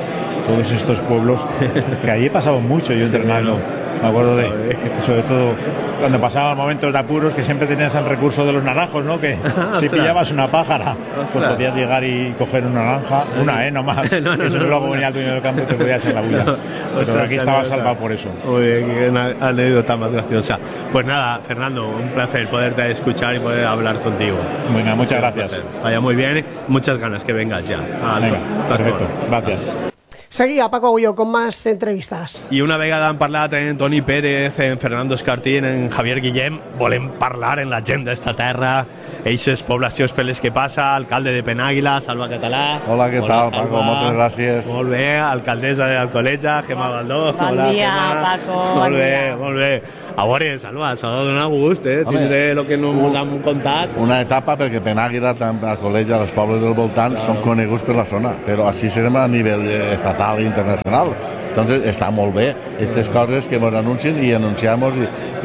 Speaker 1: todos estos pueblos, que allí he pasado mucho yo entrenando. Me acuerdo sobre todo cuando pasaban momentos de apuros, que siempre tenías el recurso de los naranjos, ¿no? Que si pillabas una pájara, pues podías llegar y coger una naranja, no más. Eso luego venía al dueño del campo y te podías hacer la bulla. Pero aquí estaba salvado por eso.
Speaker 11: Muy bien, qué anécdota más graciosa. Pues nada, Fernando, un placer poderte escuchar y poder hablar contigo.
Speaker 1: Venga, muchas gracias.
Speaker 11: Vaya muy bien, muchas ganas que vengas ya.
Speaker 1: Venga, perfecto, gracias.
Speaker 8: Seguia, Paco Agulló, con más entrevistes.
Speaker 11: I una vegada han parlat en Toni Pérez, en Fernando Escartín, en Javier Guillem. Volem parlar en la gent d'esta terra, eixes poblacions per les que passa, alcalde de Penàguila, Salva Català.
Speaker 2: Hola, què tal,
Speaker 11: Salva.
Speaker 2: Paco? Moltes gràcies.
Speaker 11: Molt bé, alcaldessa d'Alcoleja, Gemma Baldó.
Speaker 14: Bon
Speaker 11: Hola,
Speaker 14: dia,
Speaker 11: Gemma.
Speaker 14: Paco.
Speaker 11: Molt bé, molt bé. A veure, Salva, s'ha de donar gust, tindre el que no ens han contat.
Speaker 2: Una etapa perquè Penàguila, Alcoleja, els pobles del voltant són coneguts per la zona, però així serem a nivell estatal i internacional. Entonces está muy bien estas cosas que nos anuncien y anunciamos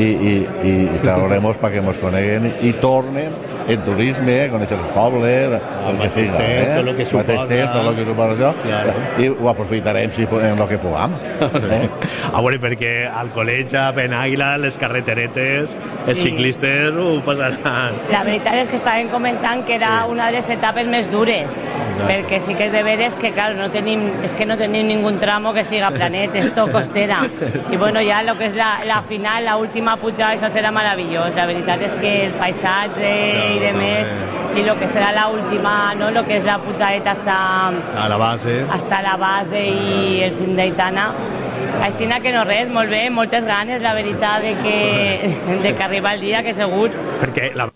Speaker 2: y traeremos para que nos coneguen y tornen en turismo, conocer el poble, el que siga,
Speaker 11: tot lo que suposa.
Speaker 2: tot lo que suposa això, i ho aprofitarem en lo que puguem.
Speaker 11: A veure, perquè Alcoleja, Penàguila, les carreteretes, els ciclistes ho passaran.
Speaker 14: La veritat és que estàvem comentant que era una de les etapes més dures, perquè sí que és de veres que, claro, no tenim ningú tramo que siga planet, és tot costera. I bueno, ja lo que és la final, la última pujada, això serà meravellós. La veritat és que el paisatge i de més, i lo que serà la última, no, lo que és la pujadeta
Speaker 11: a la base.
Speaker 14: Hasta la base i el cim d'Aitana. Així que no res, molt bé, moltes ganes, la veritat, de que arriba el dia, que segur.
Speaker 11: Perquè la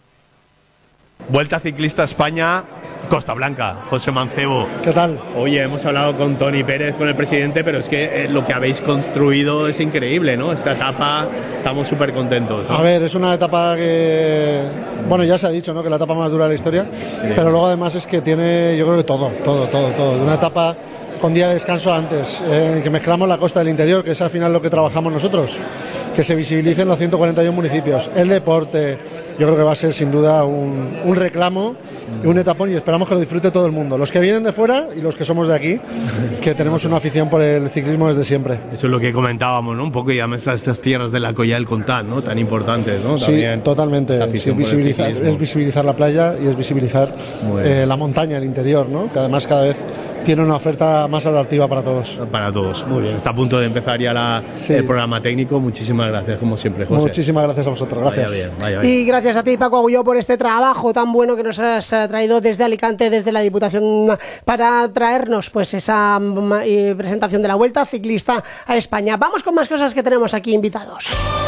Speaker 11: Vuelta Ciclista a España, Costa Blanca, José Mancebo.
Speaker 15: ¿Qué tal?
Speaker 11: Oye, hemos hablado con Toni Pérez, con el presidente, pero es que lo que habéis construido es increíble, ¿no? Esta etapa, estamos súper contentos, ¿no?
Speaker 15: A ver, es una etapa que, bueno, ya se ha dicho, ¿no? Que es la etapa más dura de la historia, pero luego además es que tiene, yo creo que todo. Una etapa con día de descanso antes, que mezclamos la costa del interior, que es al final lo que trabajamos nosotros, que se visibilicen los 141 municipios, el deporte. Yo creo que va a ser sin duda un reclamo y un etapón, y esperamos que lo disfrute todo el mundo, los que vienen de fuera y los que somos de aquí, que tenemos una afición por el ciclismo desde siempre.
Speaker 11: Eso es lo que comentábamos, ¿no? Un poco, y además estas tierras de la Colla del Contat, ¿no? Tan importantes, ¿no?
Speaker 15: Sí,
Speaker 11: también
Speaker 15: totalmente. Sí, es visibilizar la playa y es visibilizar la montaña, el interior, ¿no? Que además cada vez tiene una oferta más atractiva para todos.
Speaker 11: Para todos, muy bien. Está a punto de empezar ya el programa técnico. Muchísimas gracias, como siempre, José.
Speaker 15: Muchísimas gracias a vosotros, gracias.
Speaker 11: Vaya bien.
Speaker 8: Y gracias a ti, Paco Agulló, por este trabajo tan bueno que nos has traído desde Alicante, desde la Diputación, para traernos pues esa presentación de la Vuelta Ciclista a España. Vamos con más cosas que tenemos aquí invitados.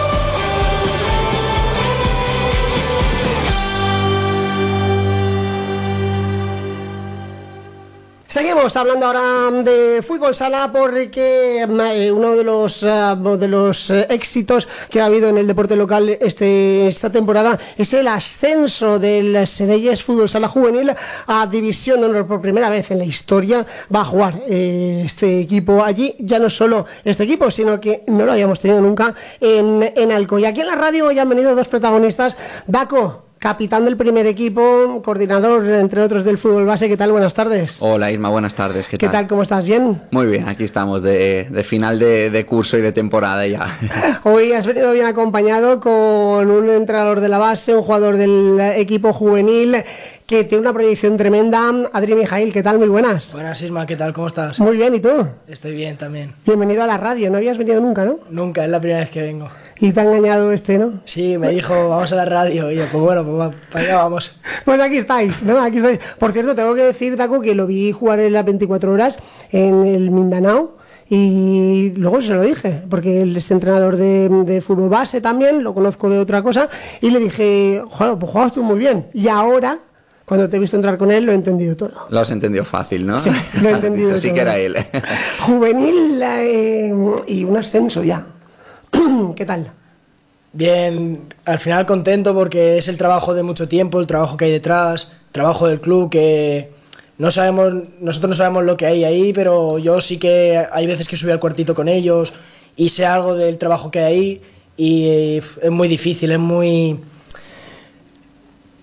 Speaker 8: Seguimos hablando ahora de fútbol sala, porque uno de los éxitos que ha habido en el deporte local esta temporada es el ascenso del Sedelles Fútbol Sala Juvenil a División de Honor. Por primera vez en la historia va a jugar este equipo allí. Ya no solo este equipo, sino que no lo habíamos tenido nunca en Alcoy. Aquí en la radio ya han venido dos protagonistas. Daco, capitán del primer equipo, coordinador, entre otros, del fútbol base. ¿Qué tal? Buenas tardes.
Speaker 16: Hola, Irma, buenas tardes. ¿Qué tal?
Speaker 8: ¿Cómo estás? ¿Bien?
Speaker 16: Muy bien, aquí estamos de final de curso y de temporada ya.
Speaker 8: Hoy has venido bien acompañado con un entrenador de la base, un jugador del equipo juvenil que tiene una proyección tremenda. Adri Mijail, ¿qué tal? Muy buenas.
Speaker 17: Buenas, Isma, ¿qué tal? ¿Cómo estás?
Speaker 8: Muy bien, ¿y tú?
Speaker 17: Estoy bien también.
Speaker 8: Bienvenido a la radio, no habías venido nunca, ¿no?
Speaker 17: Nunca, es la primera vez que vengo.
Speaker 8: Y te ha engañado ¿no?
Speaker 17: Sí, me dijo, vamos a la radio, y yo, pues bueno, pues para allá vamos.
Speaker 8: Pues aquí estáis, ¿no? Aquí estáis. Por cierto, tengo que decir, Daco, que lo vi jugar en las 24 horas en el Mindanao. Y luego se lo dije, porque él es entrenador de fútbol base también, lo conozco de otra cosa, y le dije, joder, pues jugabas tú muy bien. Y ahora, cuando te he visto entrar con él, lo he entendido todo.
Speaker 16: Lo has entendido fácil, ¿no?
Speaker 8: Sí, lo he entendido todo.
Speaker 16: Sí que era él.
Speaker 8: Juvenil y un ascenso ya. ¿Qué tal?
Speaker 17: Bien, al final contento porque es el trabajo de mucho tiempo, el trabajo que hay detrás, trabajo del club que nosotros no sabemos lo que hay ahí, pero yo sí que hay veces que subí al cuartito con ellos y sé algo del trabajo que hay ahí, y es muy difícil, es muy...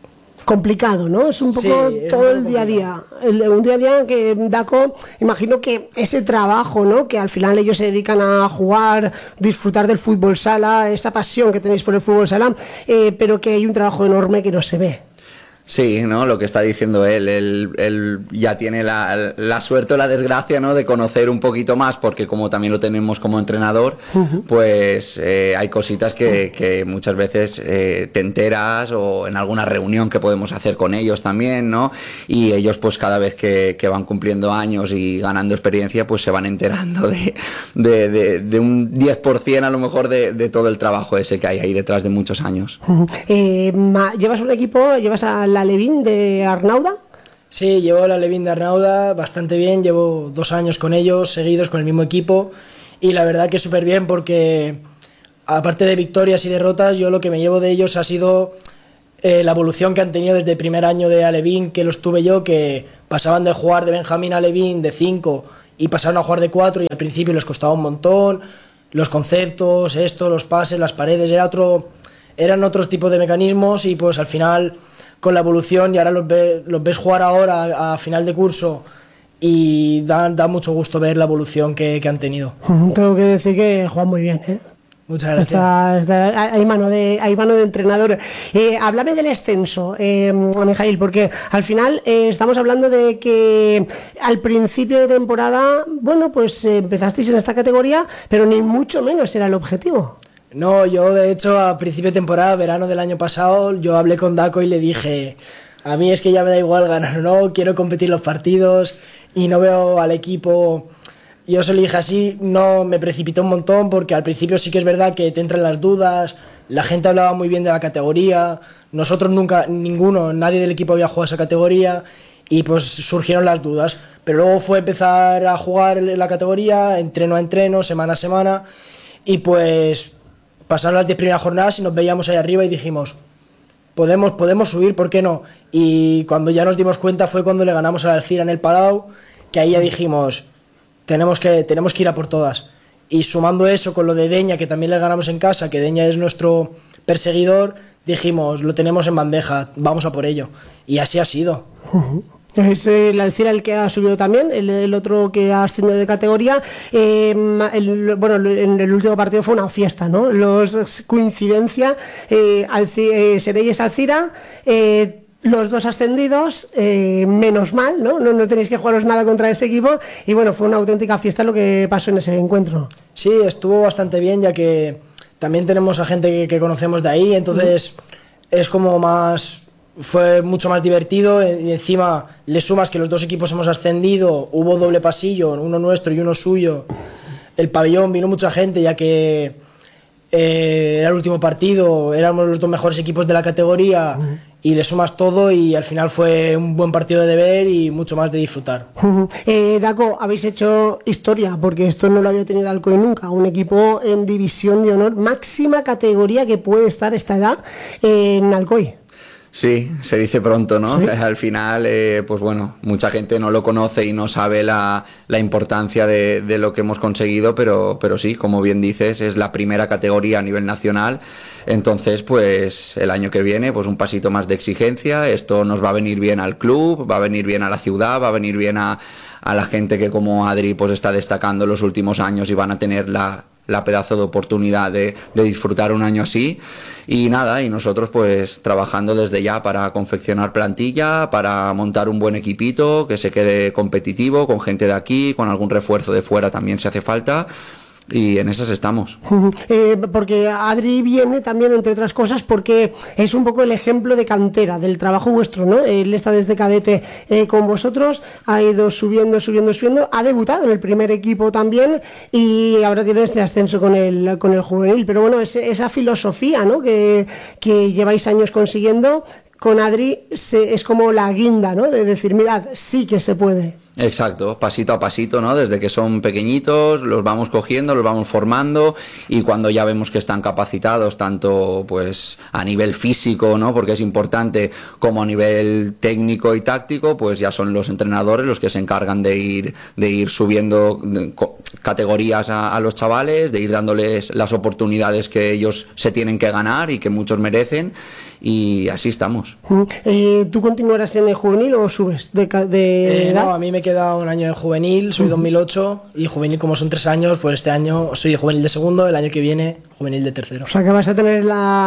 Speaker 8: complicado, ¿no? Es un poco
Speaker 17: Sí,
Speaker 8: todo el día a día. Un día a día que Daco, imagino que ese trabajo, ¿no? Que al final ellos se dedican a jugar, disfrutar del fútbol sala, esa pasión que tenéis por el fútbol sala, pero que hay un trabajo enorme que no se ve.
Speaker 16: Sí, ¿no? Lo que está diciendo él ya tiene la suerte o la desgracia, ¿no? De conocer un poquito más, porque como también lo tenemos como entrenador, pues hay cositas que muchas veces te enteras, o en alguna reunión que podemos hacer con ellos también, ¿no? Y ellos pues cada vez que van cumpliendo años y ganando experiencia, pues se van enterando de un 10% a lo mejor de todo el trabajo ese que hay ahí detrás de muchos años.
Speaker 8: ¿Llevas un equipo, llevas a la Levín de Arnauda?
Speaker 17: Sí, llevo la Levín de Arnauda bastante bien, llevo 2 años con ellos, seguidos con el mismo equipo, y la verdad que súper bien, porque aparte de victorias y derrotas, yo lo que me llevo de ellos ha sido la evolución que han tenido desde el primer año de Alevín, que los tuve yo, que pasaban de jugar de Benjamín a Alevín de 5 y pasaron a jugar de 4, y al principio les costaba un montón, los conceptos, los pases, las paredes, eran otros tipos de mecanismos, y pues al final con la evolución, y ahora los ves jugar ahora a final de curso, y da mucho gusto ver la evolución que han tenido.
Speaker 8: Tengo que decir que juegan muy bien, ¿eh?
Speaker 17: Muchas gracias.
Speaker 8: Hay mano de entrenador. Háblame del ascenso, Mijail, porque al final estamos hablando de que al principio de temporada, bueno, pues empezasteis en esta categoría, pero ni mucho menos era el objetivo.
Speaker 17: No, yo de hecho a principio de temporada, verano del año pasado, yo hablé con Daco y le dije, a mí es que ya me da igual ganar o no, quiero competir los partidos y no veo al equipo. Yo se lo dije así, no me precipitó un montón, porque al principio sí que es verdad que te entran las dudas, la gente hablaba muy bien de la categoría, nosotros nunca, nadie del equipo había jugado esa categoría, y pues surgieron las dudas, pero luego fue empezar a jugar la categoría, entreno a entreno, semana a semana, y pues pasaron las 10 primeras jornadas y nos veíamos ahí arriba y dijimos, podemos subir, ¿por qué no? Y cuando ya nos dimos cuenta fue cuando le ganamos al Alcira en el Palau, que ahí ya dijimos, tenemos que ir a por todas. Y sumando eso con lo de Deña, que también le ganamos en casa, que Deña es nuestro perseguidor, dijimos, lo tenemos en bandeja, vamos a por ello. Y así ha sido.
Speaker 8: Es el Alcira el que ha subido también, el otro que ha ascendido de categoría. Bueno, en el último partido fue una fiesta, ¿no? Coincidencia, Sereyes Alcira, los dos ascendidos, menos mal, ¿no? No tenéis que jugaros nada contra ese equipo, y bueno, fue una auténtica fiesta lo que pasó en ese encuentro.
Speaker 17: Sí, estuvo bastante bien, ya que también tenemos a gente que conocemos de ahí, entonces es como fue mucho más divertido, y encima le sumas que los dos equipos hemos ascendido, hubo doble pasillo, uno nuestro y uno suyo, el pabellón, vino mucha gente, ya que era el último partido, éramos los dos mejores equipos de la categoría, y le sumas todo, y al final fue un buen partido de ver y mucho más de disfrutar.
Speaker 8: Daco, habéis hecho historia, porque esto no lo había tenido Alcoy nunca, un equipo en división de honor, máxima categoría que puede estar esta edad en Alcoy.
Speaker 16: Sí, se dice pronto, ¿no?
Speaker 8: ¿Sí?
Speaker 16: Al final, pues bueno, mucha gente no lo conoce y no sabe la importancia de lo que hemos conseguido, pero sí, como bien dices, es la primera categoría a nivel nacional. Entonces, pues el año que viene, pues un pasito más de exigencia. Esto nos va a venir bien al club, va a venir bien a la ciudad, va a venir bien a la gente que, como Adri, pues está destacando los últimos años, y van a tener la pedazo de oportunidad de disfrutar un año así. Y nada, y nosotros pues trabajando desde ya para confeccionar plantilla, para montar un buen equipito que se quede competitivo, con gente de aquí, con algún refuerzo de fuera también si hace falta. Y en esas estamos.
Speaker 8: Porque Adri viene también, entre otras cosas, porque es un poco el ejemplo de cantera, del trabajo vuestro, ¿no? Él está desde cadete con vosotros, ha ido subiendo, ha debutado en el primer equipo también, y ahora tiene este ascenso con el juvenil. Pero bueno, esa filosofía, ¿no? que lleváis años consiguiendo, con Adri es como la guinda, ¿no? De decir, mirad, sí que se puede.
Speaker 16: Exacto, pasito a pasito, ¿no? Desde que son pequeñitos, los vamos cogiendo, los vamos formando, y cuando ya vemos que están capacitados, tanto pues a nivel físico, ¿no? Porque es importante, como a nivel técnico y táctico, pues ya son los entrenadores los que se encargan de ir subiendo categorías a los chavales, de ir dándoles las oportunidades que ellos se tienen que ganar y que muchos merecen. y así estamos.
Speaker 8: ¿Tú continuarás en el juvenil o subes de edad?
Speaker 17: No, a mí me queda un año en juvenil, soy 2008 y juvenil como son 3 años, pues este año soy juvenil de segundo, el año que viene juvenil de tercero.
Speaker 8: O sea que vas a tener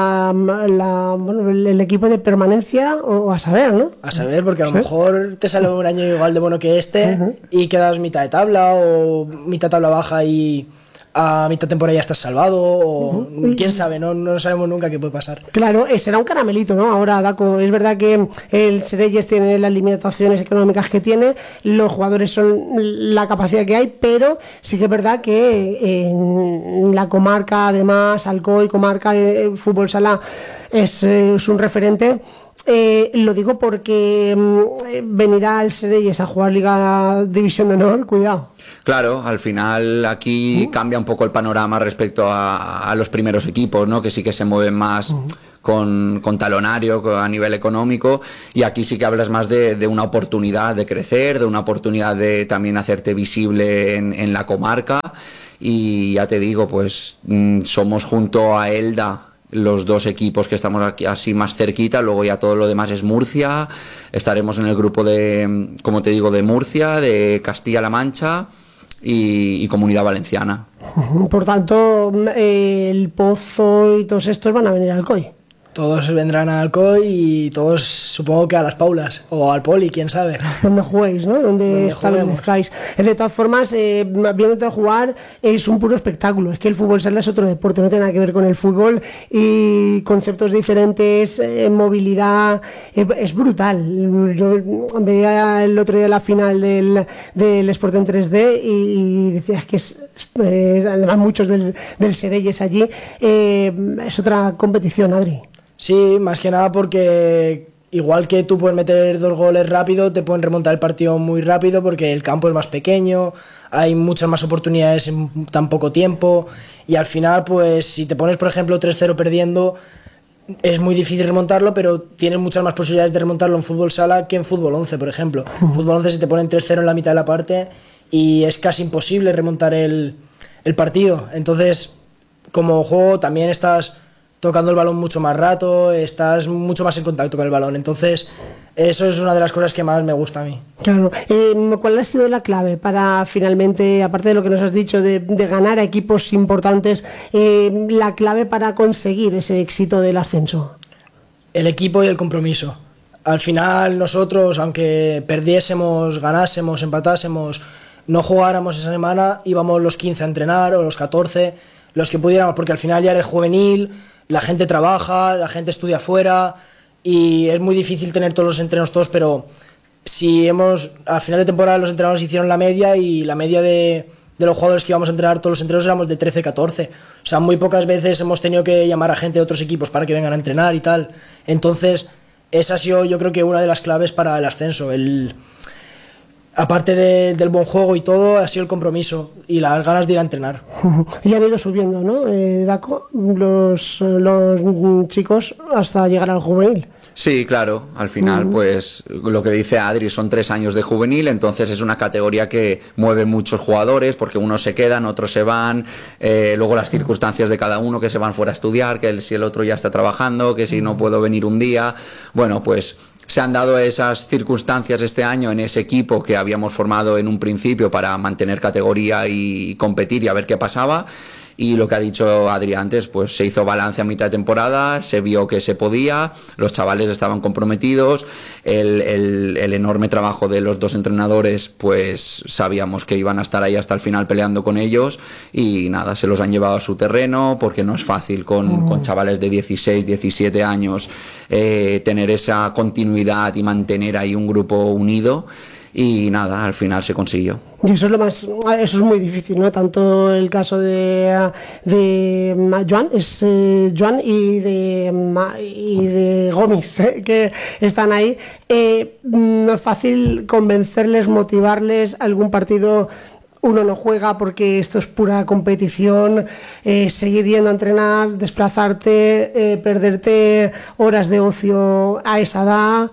Speaker 8: el equipo de permanencia o a saber, ¿no?
Speaker 17: A saber, porque a lo mejor te sale un año igual de bueno que este y quedas mitad de tabla o mitad tabla baja y a mitad temporada ya estás salvado o quién sabe, no sabemos nunca qué puede pasar.
Speaker 8: Claro, será un caramelito, ¿no? Ahora, Daco, es verdad que el Sereyes tiene las limitaciones económicas que tiene, los jugadores son la capacidad que hay, pero sí que es verdad que en la comarca, además, Alcoy, comarca, fútbol sala, es un referente. Lo digo porque venirá el Sereyes a jugar Liga División de Honor, cuidado.
Speaker 16: Claro, al final aquí cambia un poco el panorama respecto a los primeros equipos, ¿no? Que sí que se mueven más con talonario a nivel económico, y aquí sí que hablas más de una oportunidad de crecer, de una oportunidad de también hacerte visible en la comarca, y ya te digo, pues somos junto a Elda los dos equipos que estamos aquí así más cerquita, luego ya todo lo demás es Murcia, estaremos en el grupo de, como te digo, de Murcia, de Castilla-La Mancha y Comunidad Valenciana.
Speaker 8: Por tanto, el Pozo y todos estos van a venir al Alcoy.
Speaker 17: Todos vendrán al Alcoy y todos supongo que a Las Paulas o al Poli, quién sabe.
Speaker 8: Donde juguéis, ¿no? Donde establezcáis. De todas formas, viéndote jugar es un puro espectáculo. Es que el fútbol sala es otro deporte, no tiene nada que ver con el fútbol y conceptos diferentes, movilidad, es brutal. Yo veía el otro día la final del Sport en 3D y decías que es además muchos del Sereyes allí, es otra competición, Adri.
Speaker 17: Sí, más que nada porque igual que tú puedes meter 2 goles rápido, te pueden remontar el partido muy rápido porque el campo es más pequeño, hay muchas más oportunidades en tan poco tiempo y al final, pues si te pones, por ejemplo, 3-0 perdiendo, es muy difícil remontarlo, pero tienes muchas más posibilidades de remontarlo en fútbol sala que en fútbol 11, por ejemplo. En fútbol 11 se te ponen 3-0 en la mitad de la parte y es casi imposible remontar el partido. Entonces, como juego también estás tocando el balón mucho más rato, estás mucho más en contacto con el balón, entonces eso es una de las cosas que más me gusta a mí.
Speaker 8: Claro. ¿Cuál ha sido la clave para finalmente, aparte de lo que nos has dicho de ganar a equipos importantes, la clave para conseguir ese éxito del ascenso?
Speaker 17: El equipo y el compromiso. Al final nosotros, aunque perdiésemos, ganásemos, empatásemos, no jugáramos esa semana, íbamos los 15 a entrenar o los 14, los que pudiéramos, porque al final ya eres juvenil, la gente trabaja, la gente estudia fuera y es muy difícil tener todos los entrenos todos, pero si al final de temporada los entrenadores hicieron la media y la media de los jugadores que íbamos a entrenar todos los entrenos éramos de 13-14, o sea, muy pocas veces hemos tenido que llamar a gente de otros equipos para que vengan a entrenar y tal, entonces esa ha sido yo creo que una de las claves para el ascenso, aparte del buen juego y todo, ha sido el compromiso y las ganas de ir a entrenar.
Speaker 8: Y han ido subiendo, ¿no, Daco, los chicos hasta llegar al juvenil?
Speaker 16: Sí, claro, al final pues lo que dice Adri, son 3 años de juvenil, entonces es una categoría que mueve muchos jugadores porque unos se quedan, otros se van, luego las circunstancias de cada uno, que se van fuera a estudiar, que si el otro ya está trabajando, que si no puedo venir un día, bueno, pues se han dado esas circunstancias este año en ese equipo que habíamos formado en un principio para mantener categoría y competir y a ver qué pasaba. Y lo que ha dicho Adri antes, pues se hizo balance a mitad de temporada, se vio que se podía, los chavales estaban comprometidos, el enorme trabajo de los 2 entrenadores, pues sabíamos que iban a estar ahí hasta el final peleando con ellos y nada, se los han llevado a su terreno porque no es fácil con chavales de 16, 17 años tener esa continuidad y mantener ahí un grupo unido. Y nada, al final se consiguió.
Speaker 8: Y eso es muy difícil, ¿no? Tanto el caso de Joan y de Gomis, que están ahí. No es fácil convencerles, motivarles. Algún partido uno no juega porque esto es pura competición, seguir yendo a entrenar, desplazarte, perderte horas de ocio a esa edad.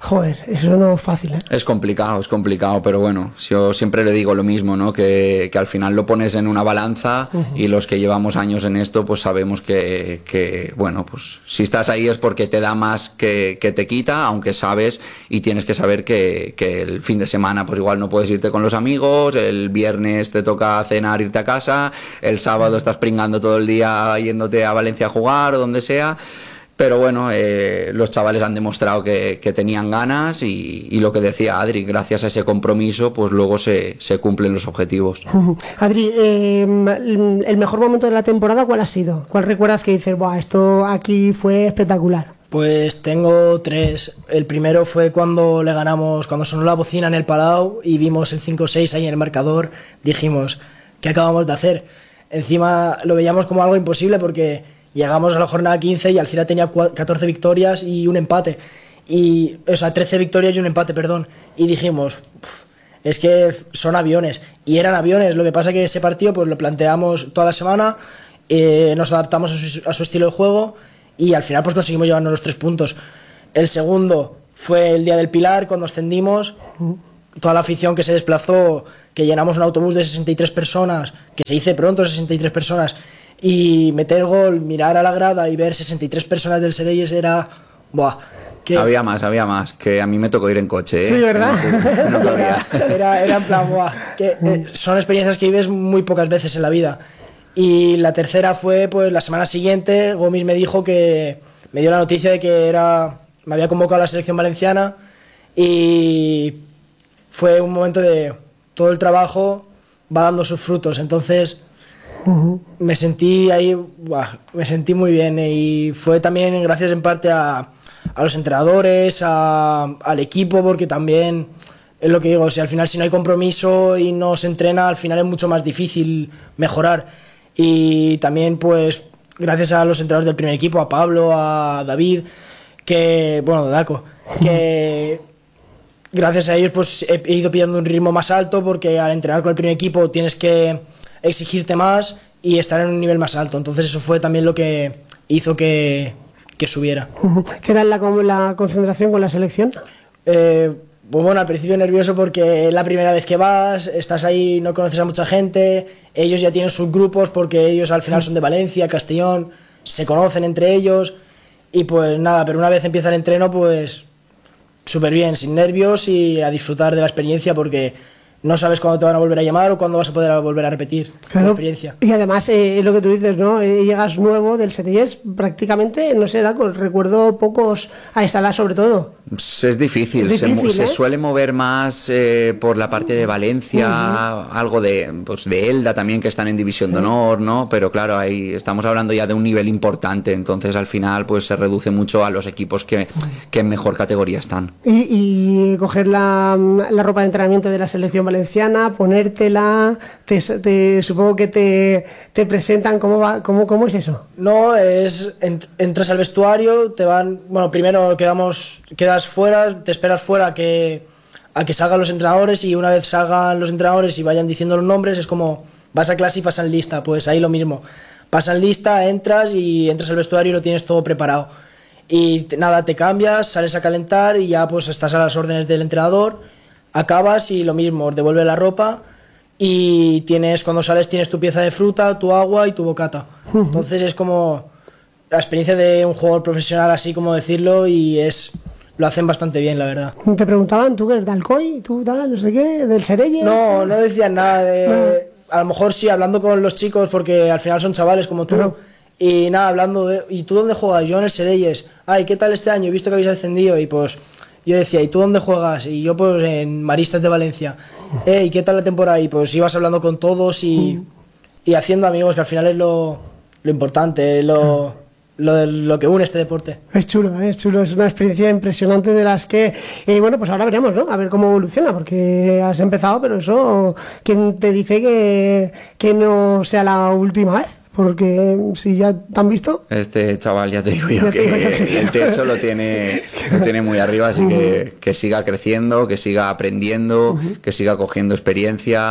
Speaker 8: Joder, eso no es fácil, ¿eh?
Speaker 16: Es complicado, pero bueno, yo siempre le digo lo mismo, ¿no? Que al final lo pones en una balanza y los que llevamos años en esto, pues sabemos que bueno, pues si estás ahí es porque te da más que te quita, aunque sabes y tienes que saber que el fin de semana pues igual no puedes irte con los amigos, el viernes te toca cenar, irte a casa, el sábado estás pringando todo el día yéndote a Valencia a jugar o donde sea. Pero bueno, los chavales han demostrado que tenían ganas y lo que decía Adri, gracias a ese compromiso, pues luego se cumplen los objetivos.
Speaker 8: Adri, ¿el mejor momento de la temporada cuál ha sido? ¿Cuál recuerdas que dices, buah, esto aquí fue espectacular?
Speaker 17: Pues tengo 3. El primero fue cuando le ganamos, cuando sonó la bocina en el Palau y vimos el 5-6 ahí en el marcador, dijimos, ¿qué acabamos de hacer? Encima lo veíamos como algo imposible porque llegamos a la jornada 15 y Alcira tenía 14 victorias y un empate. O sea, 13 victorias y un empate, perdón. Y dijimos, es que son aviones. Y eran aviones. Lo que pasa es que ese partido pues lo planteamos toda la semana, nos adaptamos a su estilo de juego y al final pues conseguimos llevarnos los 3 puntos. El segundo fue el día del Pilar, cuando ascendimos. Toda la afición que se desplazó, que llenamos un autobús de 63 personas, que se dice pronto 63 personas, y meter gol, mirar a la grada y ver 63 personas del Sereyes era... ¡Buah! Que... Había
Speaker 16: más, que a mí me tocó ir en coche, ¿eh?
Speaker 8: Sí, ¿verdad?
Speaker 16: No cabía.
Speaker 17: Era en plan, ¡buah! Que, son experiencias que vives muy pocas veces en la vida. Y la tercera fue, pues, la semana siguiente, Gomis me dijo que... Me dio la noticia de que me había convocado a la selección valenciana y fue un momento de... Todo el trabajo va dando sus frutos, entonces... Me sentí ahí, me sentí muy bien y fue también gracias en parte a los entrenadores, al equipo, porque también es lo que digo, si al final si no hay compromiso y no se entrena, al final es mucho más difícil mejorar. Y también pues gracias a los entrenadores del primer equipo, a Pablo, a David, Daco, que gracias a ellos pues he ido pillando un ritmo más alto, porque al entrenar con el primer equipo tienes que exigirte más y estar en un nivel más alto. Entonces eso fue también lo que hizo que subiera.
Speaker 8: ¿Qué tal la concentración con la selección?
Speaker 17: Pues bueno, al principio nervioso porque es la primera vez que vas, estás ahí, no conoces a mucha gente, ellos ya tienen sus grupos porque ellos al final son de Valencia, Castellón, se conocen entre ellos y pues nada, pero una vez empieza el entreno pues súper bien, sin nervios y a disfrutar de la experiencia porque no sabes cuándo te van a volver a llamar o cuándo vas a poder volver a repetir la experiencia.
Speaker 8: Y además, lo que tú dices, ¿no? Llegas nuevo del Sereyes, prácticamente, no sé, Daco, recuerdo pocos a Estalá sobre todo.
Speaker 16: Es difícil, se suele mover más por la parte de Valencia, algo de Elda también, que están en División de Honor, ¿no? Pero claro, ahí estamos hablando ya de un nivel importante, entonces al final pues se reduce mucho a los equipos que en mejor categoría están.
Speaker 8: Y coger la ropa de entrenamiento de la selección valenciana, ponértela, supongo que te presentan, ¿cómo es eso?
Speaker 17: No, entras al vestuario, primero quedas fuera, te esperas fuera a que salgan los entrenadores y una vez salgan los entrenadores y vayan diciendo los nombres, es como vas a clase y pasan lista, pues ahí lo mismo. Pasan lista, entras al vestuario y lo tienes todo preparado. Y nada, te cambias, sales a calentar y ya pues estás a las órdenes del entrenador, acabas y lo mismo, devuelve la ropa y cuando sales tienes tu pieza de fruta, tu agua y tu bocata. Entonces es como la experiencia de un jugador profesional, así como decirlo, y lo hacen bastante bien, la verdad.
Speaker 8: ¿Te preguntaban tú que eres de Alcoy, tú tal, no sé qué, del Sereyes?
Speaker 17: No decían nada a lo mejor sí, hablando con los chicos, porque al final son chavales como tú. Claro. Y nada, hablando ¿y tú dónde juegas? Yo en el Sereyes. Ay, ¿qué tal este año? He visto que habéis ascendido. Y pues yo decía, ¿y tú dónde juegas? Y yo pues en Maristas de Valencia. ¿Y qué tal la temporada? Y pues ibas hablando con todos y haciendo amigos, que al final es lo importante, lo que une este deporte.
Speaker 8: Es chulo, es una experiencia impresionante de las que, bueno, pues ahora veremos, ¿no? A ver cómo evoluciona, porque has empezado, pero eso, ¿quién te dice que no sea la última vez? Porque si ya te han visto...
Speaker 16: Este chaval, ya te digo yo, que el techo lo tiene muy arriba, así que siga creciendo, que siga aprendiendo, que siga cogiendo experiencia,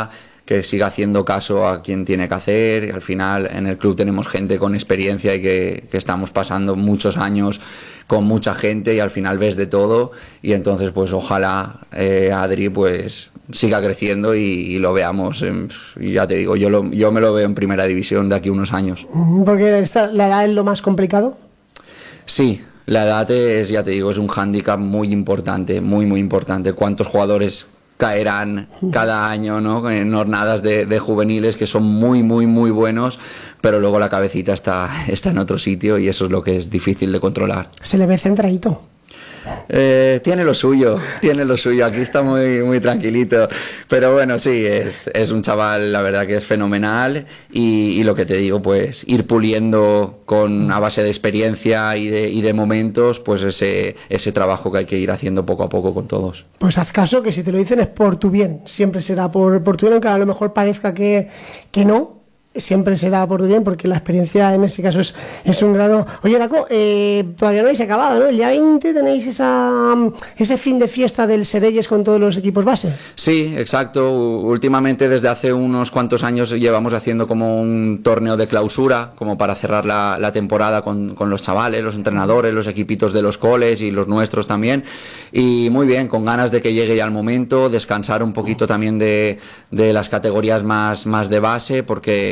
Speaker 16: que siga haciendo caso a quien tiene que hacer. Y al final en el club tenemos gente con experiencia y que estamos pasando muchos años con mucha gente y al final ves de todo, y entonces pues ojalá Adri pues siga creciendo y lo veamos, y ya te digo, yo me lo veo en primera división de aquí a unos años.
Speaker 8: Porque la edad es lo más complicado.
Speaker 16: Sí, la edad es, ya te digo, es un hándicap muy importante, muy importante. ¿Cuántos jugadores caerán cada año, ¿no?, en jornadas de juveniles que son muy buenos, pero luego la cabecita está en otro sitio y eso es lo que es difícil de controlar.
Speaker 8: Se le ve centradito.
Speaker 16: Tiene lo suyo, aquí está muy tranquilito, pero bueno, sí, es un chaval, la verdad que es fenomenal, y lo que te digo, pues ir puliendo a base de experiencia y de momentos, pues ese trabajo que hay que ir haciendo poco a poco con todos.
Speaker 8: Pues haz caso, que si te lo dicen es por tu bien, siempre será por tu bien, aunque a lo mejor parezca que no. Siempre será por tu bien, porque la experiencia en ese caso es un grado. Oye, Daco, todavía no habéis acabado, ¿no? El día 20 tenéis ese fin de fiesta del Serelles con todos los equipos base.
Speaker 16: Sí, exacto. Últimamente, desde hace unos cuantos años, llevamos haciendo como un torneo de clausura, como para cerrar la temporada con los chavales, los entrenadores, los equipitos de los coles y los nuestros también. Y muy bien, con ganas de que llegue ya el momento, descansar un poquito también de las categorías más de base, porque